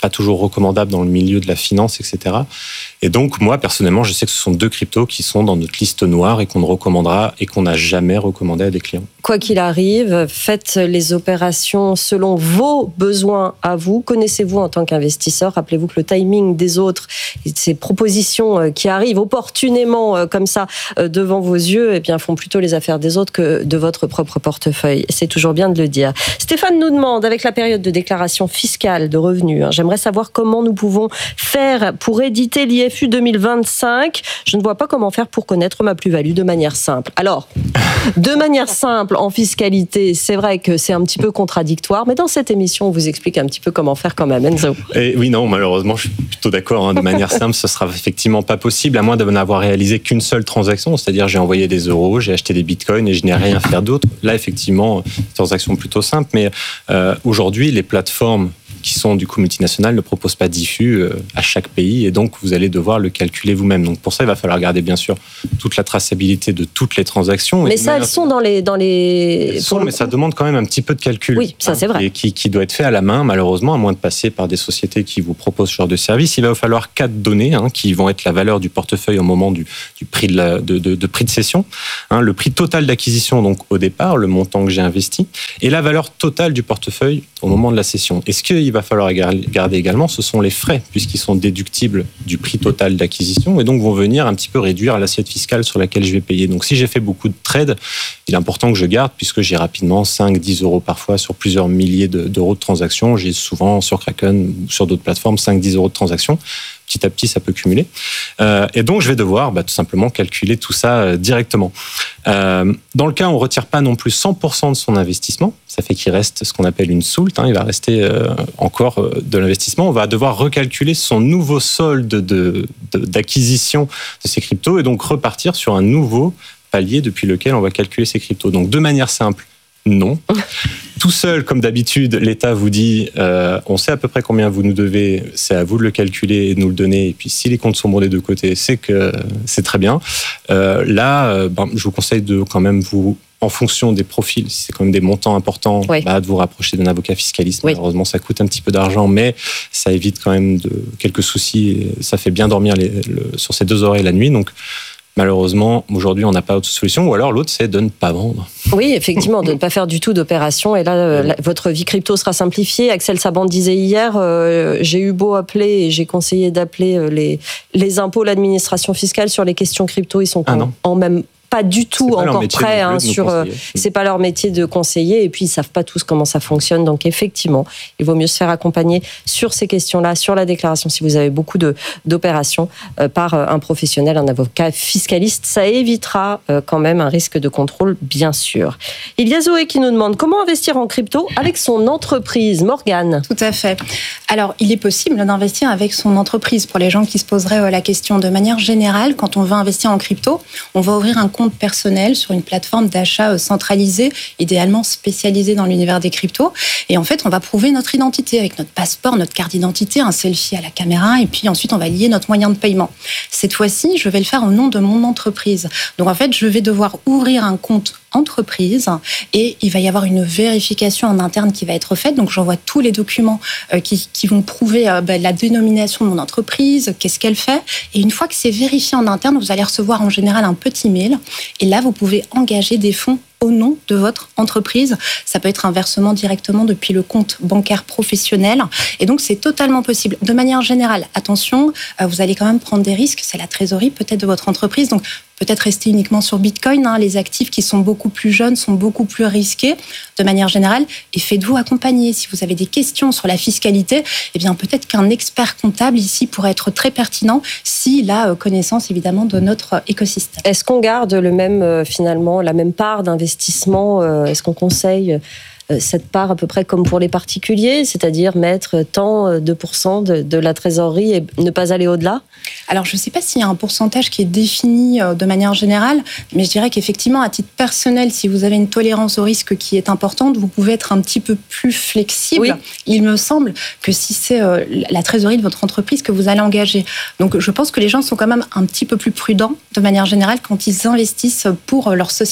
pas toujours recommandable dans le milieu de la finance, et cetera. Et donc, moi, personnellement, je sais que ce sont deux cryptos qui sont dans notre liste noire et qu'on ne recommandera et qu'on n'a jamais recommandé à des clients. Quoi qu'il arrive, faites les opérations selon vos besoins à vous. Connaissez-vous en tant qu'investisseur. Rappelez-vous que le timing des autres, ces propositions qui arrivent opportunément comme ça devant vos yeux, eh bien, font plutôt les affaires des autres que de votre propre portefeuille. C'est toujours bien de le dire. Stéphane nous demande, avec la période de déclaration fiscale de revenus, hein, j'aimerais savoir comment nous pouvons faire pour éditer l'I F U deux mille vingt-cinq. Je ne vois pas comment faire pour connaître ma plus-value de manière simple. Alors, de manière simple, en fiscalité, c'est vrai que c'est un petit peu contradictoire, mais dans cette émission, on vous explique un petit peu comment faire quand même, Enzo. Et oui, non, malheureusement, je suis plutôt d'accord. Hein, de manière simple, ce sera effectivement pas possible, à moins de n'avoir réalisé qu'une seule transaction, c'est-à-dire j'ai envoyé des euros, j'ai acheté des bitcoins et je n'ai rien fait d'autre. Là, effectivement, transaction plutôt simple, mais euh, aujourd'hui, les plateformes qui sont du coup multinationales ne proposent pas d'I F U à chaque pays et donc vous allez devoir le calculer vous-même. Donc pour ça, il va falloir garder bien sûr toute la traçabilité de toutes les transactions. Mais ça, elles sont dans les... Dans les... Elles sont, mais ça demande quand même un petit peu de calcul. Oui, ça c'est vrai. Et qui, qui doit être fait à la main, malheureusement, à moins de passer par des sociétés qui vous proposent ce genre de service. Il va vous falloir quatre données hein, qui vont être la valeur du portefeuille au moment du, du prix de, la, de, de, de prix de cession, hein, le prix total d'acquisition donc au départ, le montant que j'ai investi, et la valeur totale du portefeuille au moment de la cession. Et ce qu'il va falloir garder également, ce sont les frais, puisqu'ils sont déductibles du prix total d'acquisition et donc vont venir un petit peu réduire l'assiette fiscale sur laquelle je vais payer. Donc si j'ai fait beaucoup de trades, il est important que je garde, puisque j'ai rapidement cinq à dix euros parfois sur plusieurs milliers d'euros de transactions. J'ai souvent sur Kraken ou sur d'autres plateformes cinq à dix euros de transactions. Petit à petit, ça peut cumuler. Euh, et donc, je vais devoir bah, tout simplement calculer tout ça euh, directement. Euh, dans le cas où on ne retire pas non plus cent pour cent de son investissement, ça fait qu'il reste ce qu'on appelle une soult, hein, il va rester euh, encore euh, de l'investissement. On va devoir recalculer son nouveau solde de, de, d'acquisition de ces cryptos et donc repartir sur un nouveau palier depuis lequel on va calculer ces cryptos. Donc, de manière simple, non. Tout seul, comme d'habitude, l'État vous dit euh, on sait à peu près combien vous nous devez, c'est à vous de le calculer et de nous le donner. Et puis, si les comptes sont bons des deux côtés, c'est que c'est très bien. Euh, là, euh, ben, je vous conseille de quand même vous, en fonction des profils, si c'est quand même des montants importants, oui. bah, de vous rapprocher d'un avocat fiscaliste. Oui. Malheureusement, ça coûte un petit peu d'argent, mais ça évite quand même de, quelques soucis. Et ça fait bien dormir les, le, sur ses deux oreilles la nuit. Donc, malheureusement, aujourd'hui, on n'a pas autre solution. Ou alors, l'autre, c'est de ne pas vendre. Oui, effectivement, de ne pas faire du tout d'opération. Et là, oui. la, votre vie crypto sera simplifiée. Axel Saban disait hier, euh, j'ai eu beau appeler et j'ai conseillé d'appeler les, les impôts, l'administration fiscale sur les questions crypto. Ils sont ah en, en même pas du tout pas encore prêts hein, sur. Euh, c'est pas leur métier de conseiller et puis ils savent pas tous comment ça fonctionne. Donc effectivement, il vaut mieux se faire accompagner sur ces questions-là, sur la déclaration si vous avez beaucoup de d'opérations euh, par un professionnel, un avocat fiscaliste. Ça évitera euh, quand même un risque de contrôle, bien sûr. Il y a Zoé qui nous demande comment investir en crypto avec son entreprise. Morgane. Tout à fait. Alors, il est possible d'investir avec son entreprise. Pour les gens qui se poseraient la question de manière générale, quand on veut investir en crypto, on va ouvrir un compte personnel sur une plateforme d'achat centralisée, idéalement spécialisée dans l'univers des cryptos. Et en fait, on va prouver notre identité avec notre passeport, notre carte d'identité, un selfie à la caméra, et puis ensuite, on va lier notre moyen de paiement. Cette fois-ci, je vais le faire au nom de mon entreprise. Donc, en fait, je vais devoir ouvrir un compte entreprise et il va y avoir une vérification en interne qui va être faite. Donc, j'envoie tous les documents euh, qui, qui vont prouver euh, bah, la dénomination de mon entreprise, qu'est-ce qu'elle fait. Et une fois que c'est vérifié en interne, vous allez recevoir en général un petit mail. Et là, vous pouvez engager des fonds au nom de votre entreprise. Ça peut être un versement directement depuis le compte bancaire professionnel. Et donc, c'est totalement possible. De manière générale, attention, euh, vous allez quand même prendre des risques. C'est la trésorerie peut-être de votre entreprise. Donc, peut-être rester uniquement sur Bitcoin. Hein. Les actifs qui sont beaucoup plus jeunes sont beaucoup plus risqués de manière générale. Et faites-vous accompagner. Si vous avez des questions sur la fiscalité, eh bien, peut-être qu'un expert comptable ici pourrait être très pertinent s'il a connaissance, évidemment, de notre écosystème. Est-ce qu'on garde le même, finalement, la même part d'investissement? Est-ce qu'on conseille cette part à peu près comme pour les particuliers, c'est-à-dire mettre tant de pourcents de, de la trésorerie et ne pas aller au-delà? Alors, je ne sais pas s'il y a un pourcentage qui est défini de manière générale, mais je dirais qu'effectivement, à titre personnel, si vous avez une tolérance au risque qui est importante, vous pouvez être un petit peu plus flexible. Oui. Il me semble que si c'est la trésorerie de votre entreprise que vous allez engager. Donc, je pense que les gens sont quand même un petit peu plus prudents de manière générale quand ils investissent pour leur société.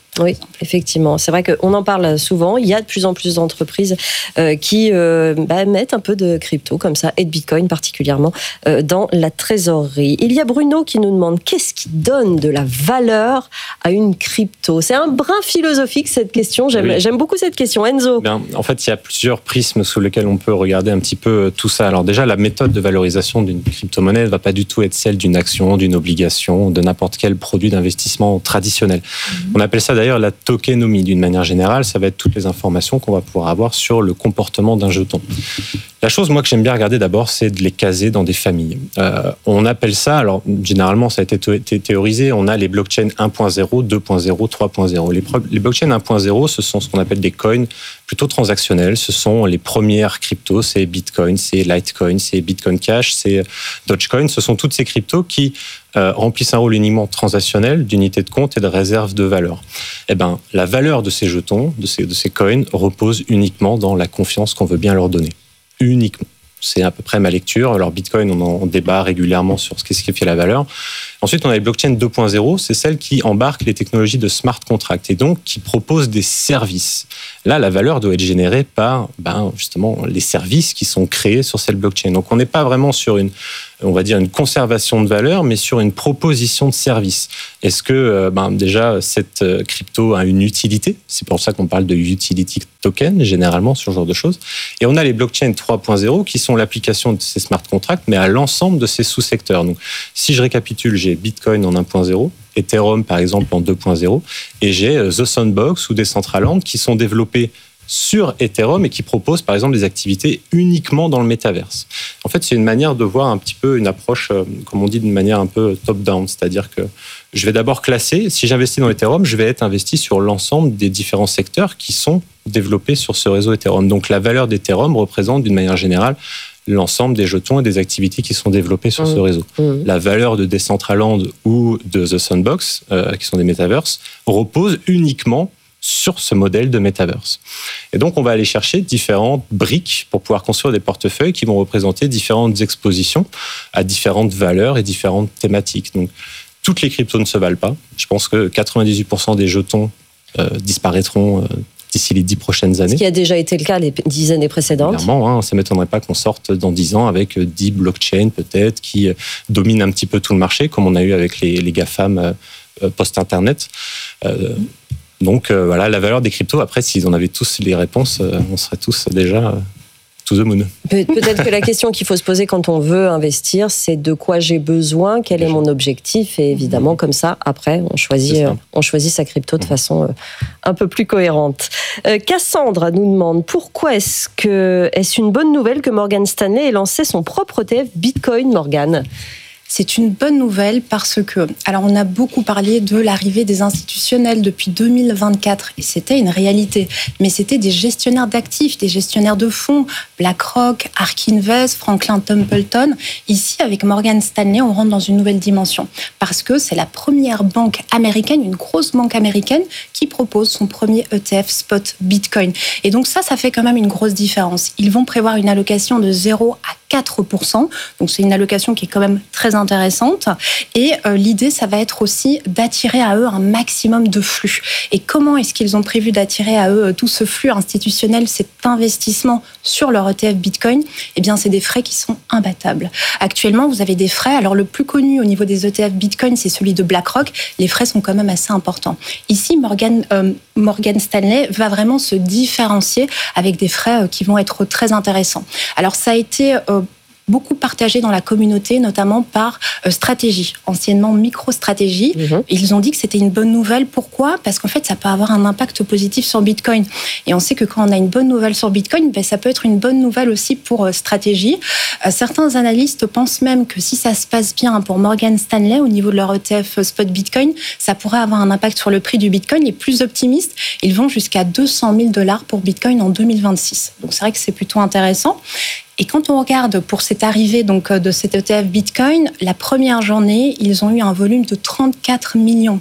Oui, effectivement. C'est vrai qu'on en parle souvent. Il y a de plus en plus d'entreprises euh, qui euh, bah, mettent un peu de crypto comme ça, et de Bitcoin particulièrement, euh, dans la trésorerie. Il y a Bruno qui nous demande qu'est-ce qui donne de la valeur à une crypto. C'est un brin philosophique cette question. J'aime, oui. j'aime beaucoup cette question. Enzo. Bien, en fait, il y a plusieurs prismes sous lesquels on peut regarder un petit peu tout ça. Alors déjà, la méthode de valorisation d'une crypto-monnaie ne va pas du tout être celle d'une action, d'une obligation, de n'importe quel produit d'investissement traditionnel. Mmh. On appelle ça d'ailleurs la tokenomie. D'une manière générale, ça va être toutes les informations qu'on va pouvoir avoir sur le comportement d'un jeton. La chose, moi, que j'aime bien regarder d'abord, c'est de les caser dans des familles. Euh, on appelle ça, alors généralement, ça a été théorisé, on a les blockchains un point zéro, deux point zéro, trois point zéro. Les, les blockchains un point zéro, ce sont ce qu'on appelle des coins plutôt transactionnels. Ce sont les premières cryptos, c'est Bitcoin, c'est Litecoin, c'est Bitcoin Cash, c'est Dogecoin. Ce sont toutes ces cryptos qui Euh, remplissent un rôle uniquement transactionnel, d'unité de compte et de réserve de valeur. Eh ben, la valeur de ces jetons, de ces, de ces coins, repose uniquement dans la confiance qu'on veut bien leur donner. Uniquement. C'est à peu près ma lecture. Alors, Bitcoin, on en débat régulièrement sur ce qui fait la valeur. Ensuite, on a les blockchains deux point zéro, c'est celles qui embarquent les technologies de smart contract et donc qui proposent des services. Là, la valeur doit être générée par ben, justement les services qui sont créés sur cette blockchain. Donc, on n'est pas vraiment sur une, on va dire, une conservation de valeur, mais sur une proposition de service. Est-ce que ben, déjà cette crypto a une utilité ? C'est pour ça qu'on parle de utility token, généralement, sur ce genre de choses. Et on a les blockchains trois point zéro qui sont l'application de ces smart contracts, mais à l'ensemble de ces sous-secteurs. Donc, si je récapitule, j'ai Bitcoin en un point zéro, Ethereum par exemple en deux point zéro, et j'ai The Sandbox ou Decentraland qui sont développés sur Ethereum et qui proposent par exemple des activités uniquement dans le métaverse. En fait, c'est une manière de voir un petit peu une approche, comme on dit, d'une manière un peu top-down, c'est-à-dire que je vais d'abord classer, si j'investis dans Ethereum, je vais être investi sur l'ensemble des différents secteurs qui sont développés sur ce réseau Ethereum. Donc la valeur d'Ethereum représente d'une manière générale l'ensemble des jetons et des activités qui sont développées sur mmh. ce réseau. Mmh. La valeur de Decentraland ou de The Sandbox, euh, qui sont des metaverses, repose uniquement sur ce modèle de metaverse. Et donc, on va aller chercher différentes briques pour pouvoir construire des portefeuilles qui vont représenter différentes expositions à différentes valeurs et différentes thématiques. Donc, toutes les cryptos ne se valent pas. Je pense que quatre-vingt-dix-huit pour cent des jetons euh, disparaîtront euh, d'ici les dix prochaines années. Ce qui a déjà été le cas les dix années précédentes. Clairement, hein, ça ne m'étonnerait pas qu'on sorte dans dix ans avec dix blockchains peut-être qui euh, dominent un petit peu tout le marché, comme on a eu avec les, les GAFAM euh, post-Internet. Euh, donc euh, voilà, la valeur des cryptos, après, s'ils en avaient tous les réponses, euh, on serait tous déjà... Euh, to the moon. Pe- peut-être que la question qu'il faut se poser quand on veut investir, c'est de quoi j'ai besoin, quel est mon objectif, et évidemment, comme ça, après, on choisit, euh, on choisit sa crypto de façon euh, un peu plus cohérente. Euh, Cassandre nous demande pourquoi est-ce que est-ce une bonne nouvelle que Morgan Stanley ait lancé son propre E T F Bitcoin, Morgan ? C'est une bonne nouvelle parce que, alors on a beaucoup parlé de l'arrivée des institutionnels depuis deux mille vingt-quatre et c'était une réalité, mais c'était des gestionnaires d'actifs, des gestionnaires de fonds, BlackRock, Ark Invest, Franklin Templeton. Ici, avec Morgan Stanley, on rentre dans une nouvelle dimension parce que c'est la première banque américaine, une grosse banque américaine qui propose son premier E T F spot Bitcoin. Et donc ça, ça fait quand même une grosse différence. Ils vont prévoir une allocation de zéro à quatre pour cent, donc c'est une allocation qui est quand même très intéressante. Et euh, l'idée, ça va être aussi d'attirer à eux un maximum de flux. Et comment est-ce qu'ils ont prévu d'attirer à eux tout ce flux institutionnel, cet investissement sur leur E T F Bitcoin ? Eh bien, c'est des frais qui sont imbattables. Actuellement, vous avez des frais. Alors, le plus connu au niveau des E T F Bitcoin, c'est celui de BlackRock. Les frais sont quand même assez importants. Ici, Morgan, euh, Morgan Stanley va vraiment se différencier avec des frais euh, qui vont être très intéressants. Alors, ça a été... Euh, beaucoup partagé dans la communauté, notamment par euh, Stratégie, anciennement MicroStratégie. Mmh. Ils ont dit que c'était une bonne nouvelle. Pourquoi ? Parce qu'en fait, ça peut avoir un impact positif sur Bitcoin. Et on sait que quand on a une bonne nouvelle sur Bitcoin, ben, ça peut être une bonne nouvelle aussi pour euh, Stratégie. Euh, certains analystes pensent même que si ça se passe bien pour Morgan Stanley au niveau de leur E T F spot Bitcoin, ça pourrait avoir un impact sur le prix du Bitcoin. Les plus optimistes, ils vont jusqu'à deux cent mille dollars pour Bitcoin en deux mille vingt-six. Donc c'est vrai que c'est plutôt intéressant. Et quand on regarde pour cette arrivée donc, de cet E T F Bitcoin, la première journée, ils ont eu un volume de trente-quatre millions.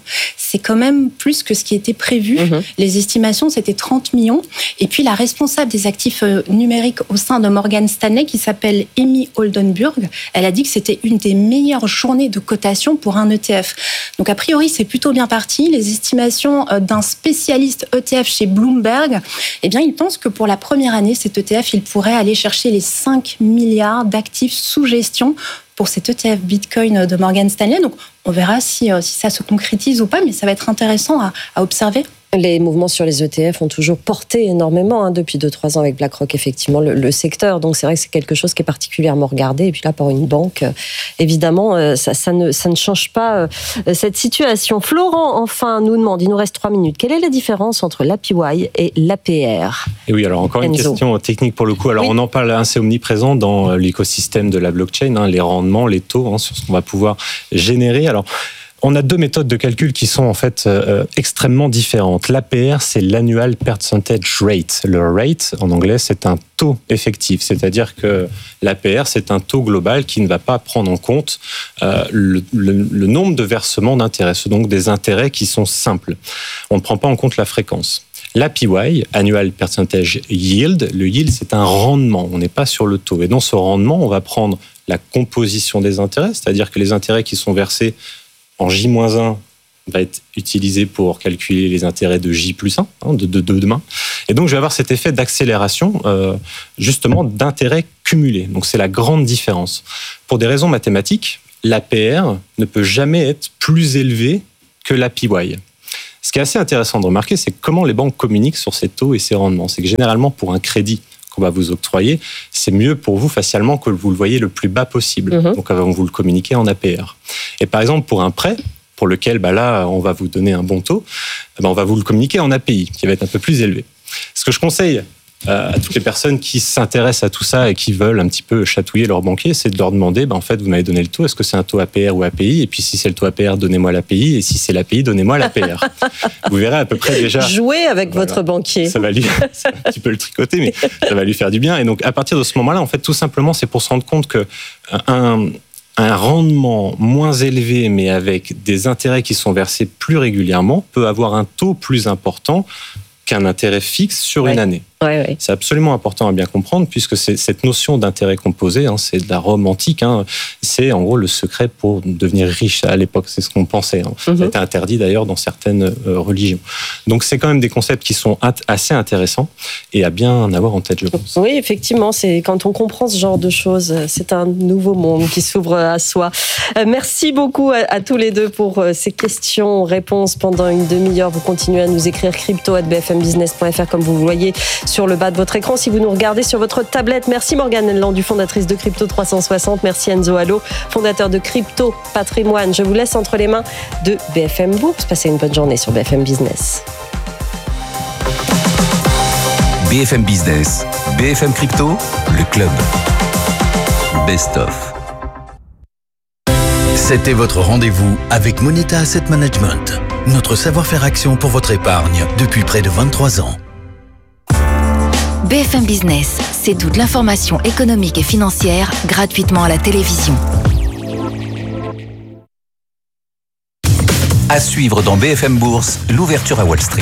c'est quand même plus que ce qui était prévu. Mmh. Les estimations, c'était trente millions. Et puis, la responsable des actifs numériques au sein de Morgan Stanley, qui s'appelle Amy Oldenburg, elle a dit que c'était une des meilleures journées de cotation pour un E T F. Donc, a priori, c'est plutôt bien parti. Les estimations d'un spécialiste E T F chez Bloomberg, eh bien, il pense que pour la première année, cet E T F, il pourrait aller chercher les cinq milliards d'actifs sous gestion pour cet E T F Bitcoin de Morgan Stanley. Donc, on verra si, si ça se concrétise ou pas, mais ça va être intéressant à, à observer. Les mouvements sur les E T F ont toujours porté énormément hein, depuis deux trois ans avec BlackRock, effectivement, le, le secteur. Donc, c'est vrai que c'est quelque chose qui est particulièrement regardé. Et puis là, pour une banque, euh, évidemment, euh, ça, ça, ne, ça ne change pas euh, cette situation. Florent, enfin, nous demande, il nous reste trois minutes, quelle est la différence entre l'A P Y et l'A P R ? Et oui, alors encore Enzo. Une question technique pour le coup. Alors, oui. On en parle assez omniprésent dans l'écosystème de la blockchain, hein, les rendements, les taux, hein, sur ce qu'on va pouvoir générer. Alors, on a deux méthodes de calcul qui sont en fait euh, extrêmement différentes. L'A P R, c'est l'annual percentage rate. Le rate, en anglais, c'est un taux effectif. C'est-à-dire que l'A P R, c'est un taux global qui ne va pas prendre en compte euh, le, le, le nombre de versements d'intérêts, donc des intérêts qui sont simples. On ne prend pas en compte la fréquence. L'A P Y, Annual Percentage Yield, le yield, c'est un rendement. On n'est pas sur le taux. Et dans ce rendement, on va prendre la composition des intérêts, c'est-à-dire que les intérêts qui sont versés en J moins un va être utilisé pour calculer les intérêts de J plus un, hein, de, de, de demain. Et donc, je vais avoir cet effet d'accélération, euh, justement, d'intérêts cumulés. Donc, c'est la grande différence. Pour des raisons mathématiques, l'A P R ne peut jamais être plus élevé que l'A P Y. Ce qui est assez intéressant de remarquer, c'est comment les banques communiquent sur ces taux et ces rendements. C'est que généralement, pour un crédit qu'on va vous octroyer, c'est mieux pour vous facialement que vous le voyez le plus bas possible. Mmh. Donc, on vous le communiquer en A P R. Et par exemple, pour un prêt, pour lequel bah là, on va vous donner un bon taux, bah on va vous le communiquer en A P I, qui va être un peu plus élevé. Ce que je conseille euh, à toutes les personnes qui s'intéressent à tout ça et qui veulent un petit peu chatouiller leur banquier, c'est de leur demander, bah en fait, vous m'avez donné le taux, est-ce que c'est un taux A P R ou A P I ? Et puis, si c'est le taux A P R, donnez-moi l'A P I. Et si c'est l'A P I, donnez-moi l'A P R. Vous verrez à peu près déjà... Jouez avec voilà, votre banquier. Ça va lui... c'est un petit peu le tricoter, mais ça va lui faire du bien. Et donc, à partir de ce moment-là, en fait, tout simplement, c'est pour se rendre compte que un... un rendement moins élevé, mais avec des intérêts qui sont versés plus régulièrement, peut avoir un taux plus important qu'un intérêt fixe sur ouais. une année. Ouais, ouais. C'est absolument important à bien comprendre, puisque c'est cette notion d'intérêt composé, hein, c'est de la Rome antique, hein, c'est en gros le secret pour devenir riche à l'époque, c'est ce qu'on pensait. Hein. Mm-hmm. Ça a été interdit d'ailleurs dans certaines euh, religions. Donc c'est quand même des concepts qui sont int- assez intéressants et à bien avoir en tête, je pense. Oui, effectivement, c'est quand on comprend ce genre de choses, c'est un nouveau monde qui s'ouvre à soi. Euh, merci beaucoup à, à tous les deux pour euh, ces questions, réponses pendant une demi-heure. Vous continuez à nous écrire crypto arobase b f m business point f r comme vous le voyez sur le bas de votre écran si vous nous regardez sur votre tablette. Merci Morgane Landdu, fondatrice de Crypto trois cent soixante. Merci Enzo Allo, fondateur de Crypto Patrimoine. Je vous laisse entre les mains de B F M Bourse. Passez une bonne journée sur B F M Business. B F M Business, B F M Crypto, le club. Best of. C'était votre rendez-vous avec Moneta Asset Management. Notre savoir-faire action pour votre épargne depuis près de vingt-trois ans. B F M Business, c'est toute l'information économique et financière gratuitement à la télévision. À suivre dans B F M Bourse, l'ouverture à Wall Street.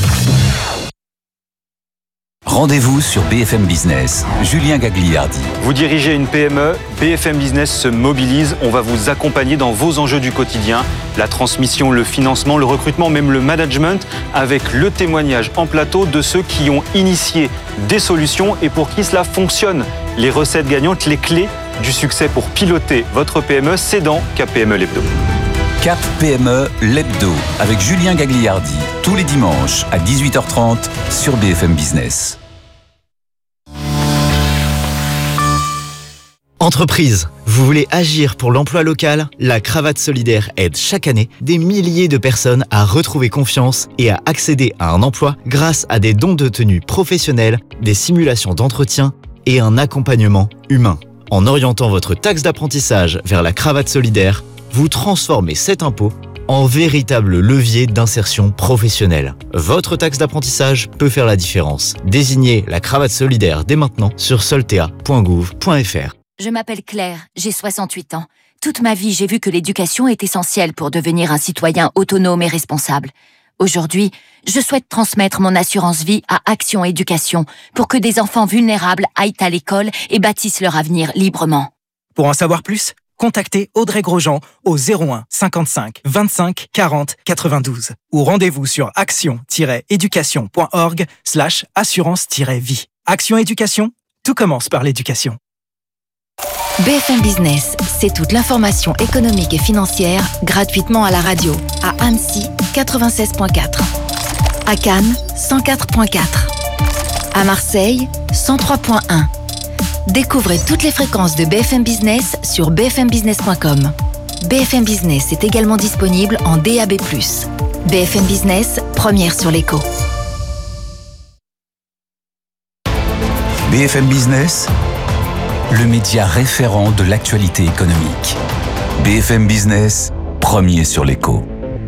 Rendez-vous sur B F M Business. Julien Gagliardi. Vous dirigez une P M E, B F M Business se mobilise. On va vous accompagner dans vos enjeux du quotidien. La transmission, le financement, le recrutement, même le management, avec le témoignage en plateau de ceux qui ont initié des solutions et pour qui cela fonctionne. Les recettes gagnantes, les clés du succès pour piloter votre P M E, c'est dans Cap P M E l'Hebdo. Cap P M E l'Hebdo avec Julien Gagliardi, tous les dimanches à dix-huit heures trente sur B F M Business. Entreprise, vous voulez agir pour l'emploi local ? La Cravate Solidaire aide chaque année des milliers de personnes à retrouver confiance et à accéder à un emploi grâce à des dons de tenue professionnels, des simulations d'entretien et un accompagnement humain. En orientant votre taxe d'apprentissage vers la Cravate Solidaire, vous transformez cet impôt en véritable levier d'insertion professionnelle. Votre taxe d'apprentissage peut faire la différence. Désignez la Cravate Solidaire dès maintenant sur soltea point gouv point f r. Je m'appelle Claire, j'ai soixante-huit ans. toute ma vie, j'ai vu que l'éducation est essentielle pour devenir un citoyen autonome et responsable. Aujourd'hui, je souhaite transmettre mon assurance vie à Action Éducation pour que des enfants vulnérables aillent à l'école et bâtissent leur avenir librement. Pour en savoir plus, contactez Audrey Grosjean au zéro un cinquante-cinq vingt-cinq quarante quatre-vingt-douze ou rendez-vous sur action-éducation.org slash assurance-vie. Action Éducation, tout commence par l'éducation. B F M Business, c'est toute l'information économique et financière gratuitement à la radio. À Annecy, quatre-vingt-seize virgule quatre. À Cannes, cent quatre virgule quatre. À Marseille, cent trois virgule un. Découvrez toutes les fréquences de B F M Business sur b f m business point com. B F M Business est également disponible en D A B plus. B F M Business, première sur l'écho. B F M Business, le média référent de l'actualité économique. B F M Business, premier sur l'écho.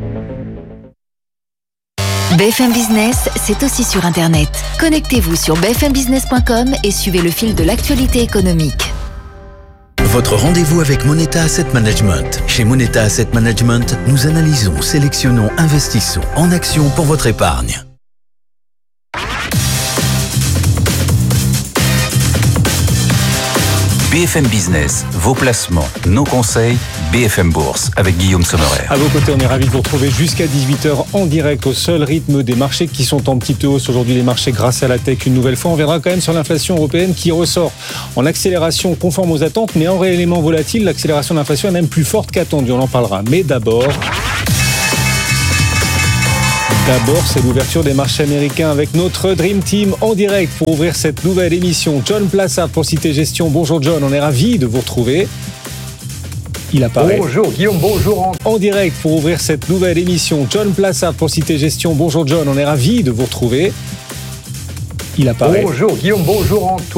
B F M Business, c'est aussi sur Internet. Connectez-vous sur b f m business point com et suivez le fil de l'actualité économique. Votre rendez-vous avec Moneta Asset Management. Chez Moneta Asset Management, nous analysons, sélectionnons, investissons en actions pour votre épargne. B F M Business, vos placements, nos conseils, B F M Bourse avec Guillaume Sommerer. À vos côtés, on est ravis de vous retrouver jusqu'à dix-huit heures en direct au seul rythme des marchés qui sont en petite hausse. Aujourd'hui, les marchés grâce à la tech une nouvelle fois. On verra quand même sur l'inflation européenne qui ressort en accélération conforme aux attentes, mais en réellement volatile. L'accélération de l'inflation est même plus forte qu'attendue. On en parlera. Mais d'abord... D'abord, c'est l'ouverture des marchés américains avec notre Dream Team en direct pour ouvrir cette nouvelle émission. John Plassard pour Cité Gestion. Bonjour John, on est ravis de vous retrouver. Il apparaît. Bonjour Guillaume, bonjour. En direct pour ouvrir cette nouvelle émission. John Plassard pour Cité Gestion. Bonjour John, on est ravis de vous retrouver. Il apparaît. Bonjour Guillaume, bonjour Antoine.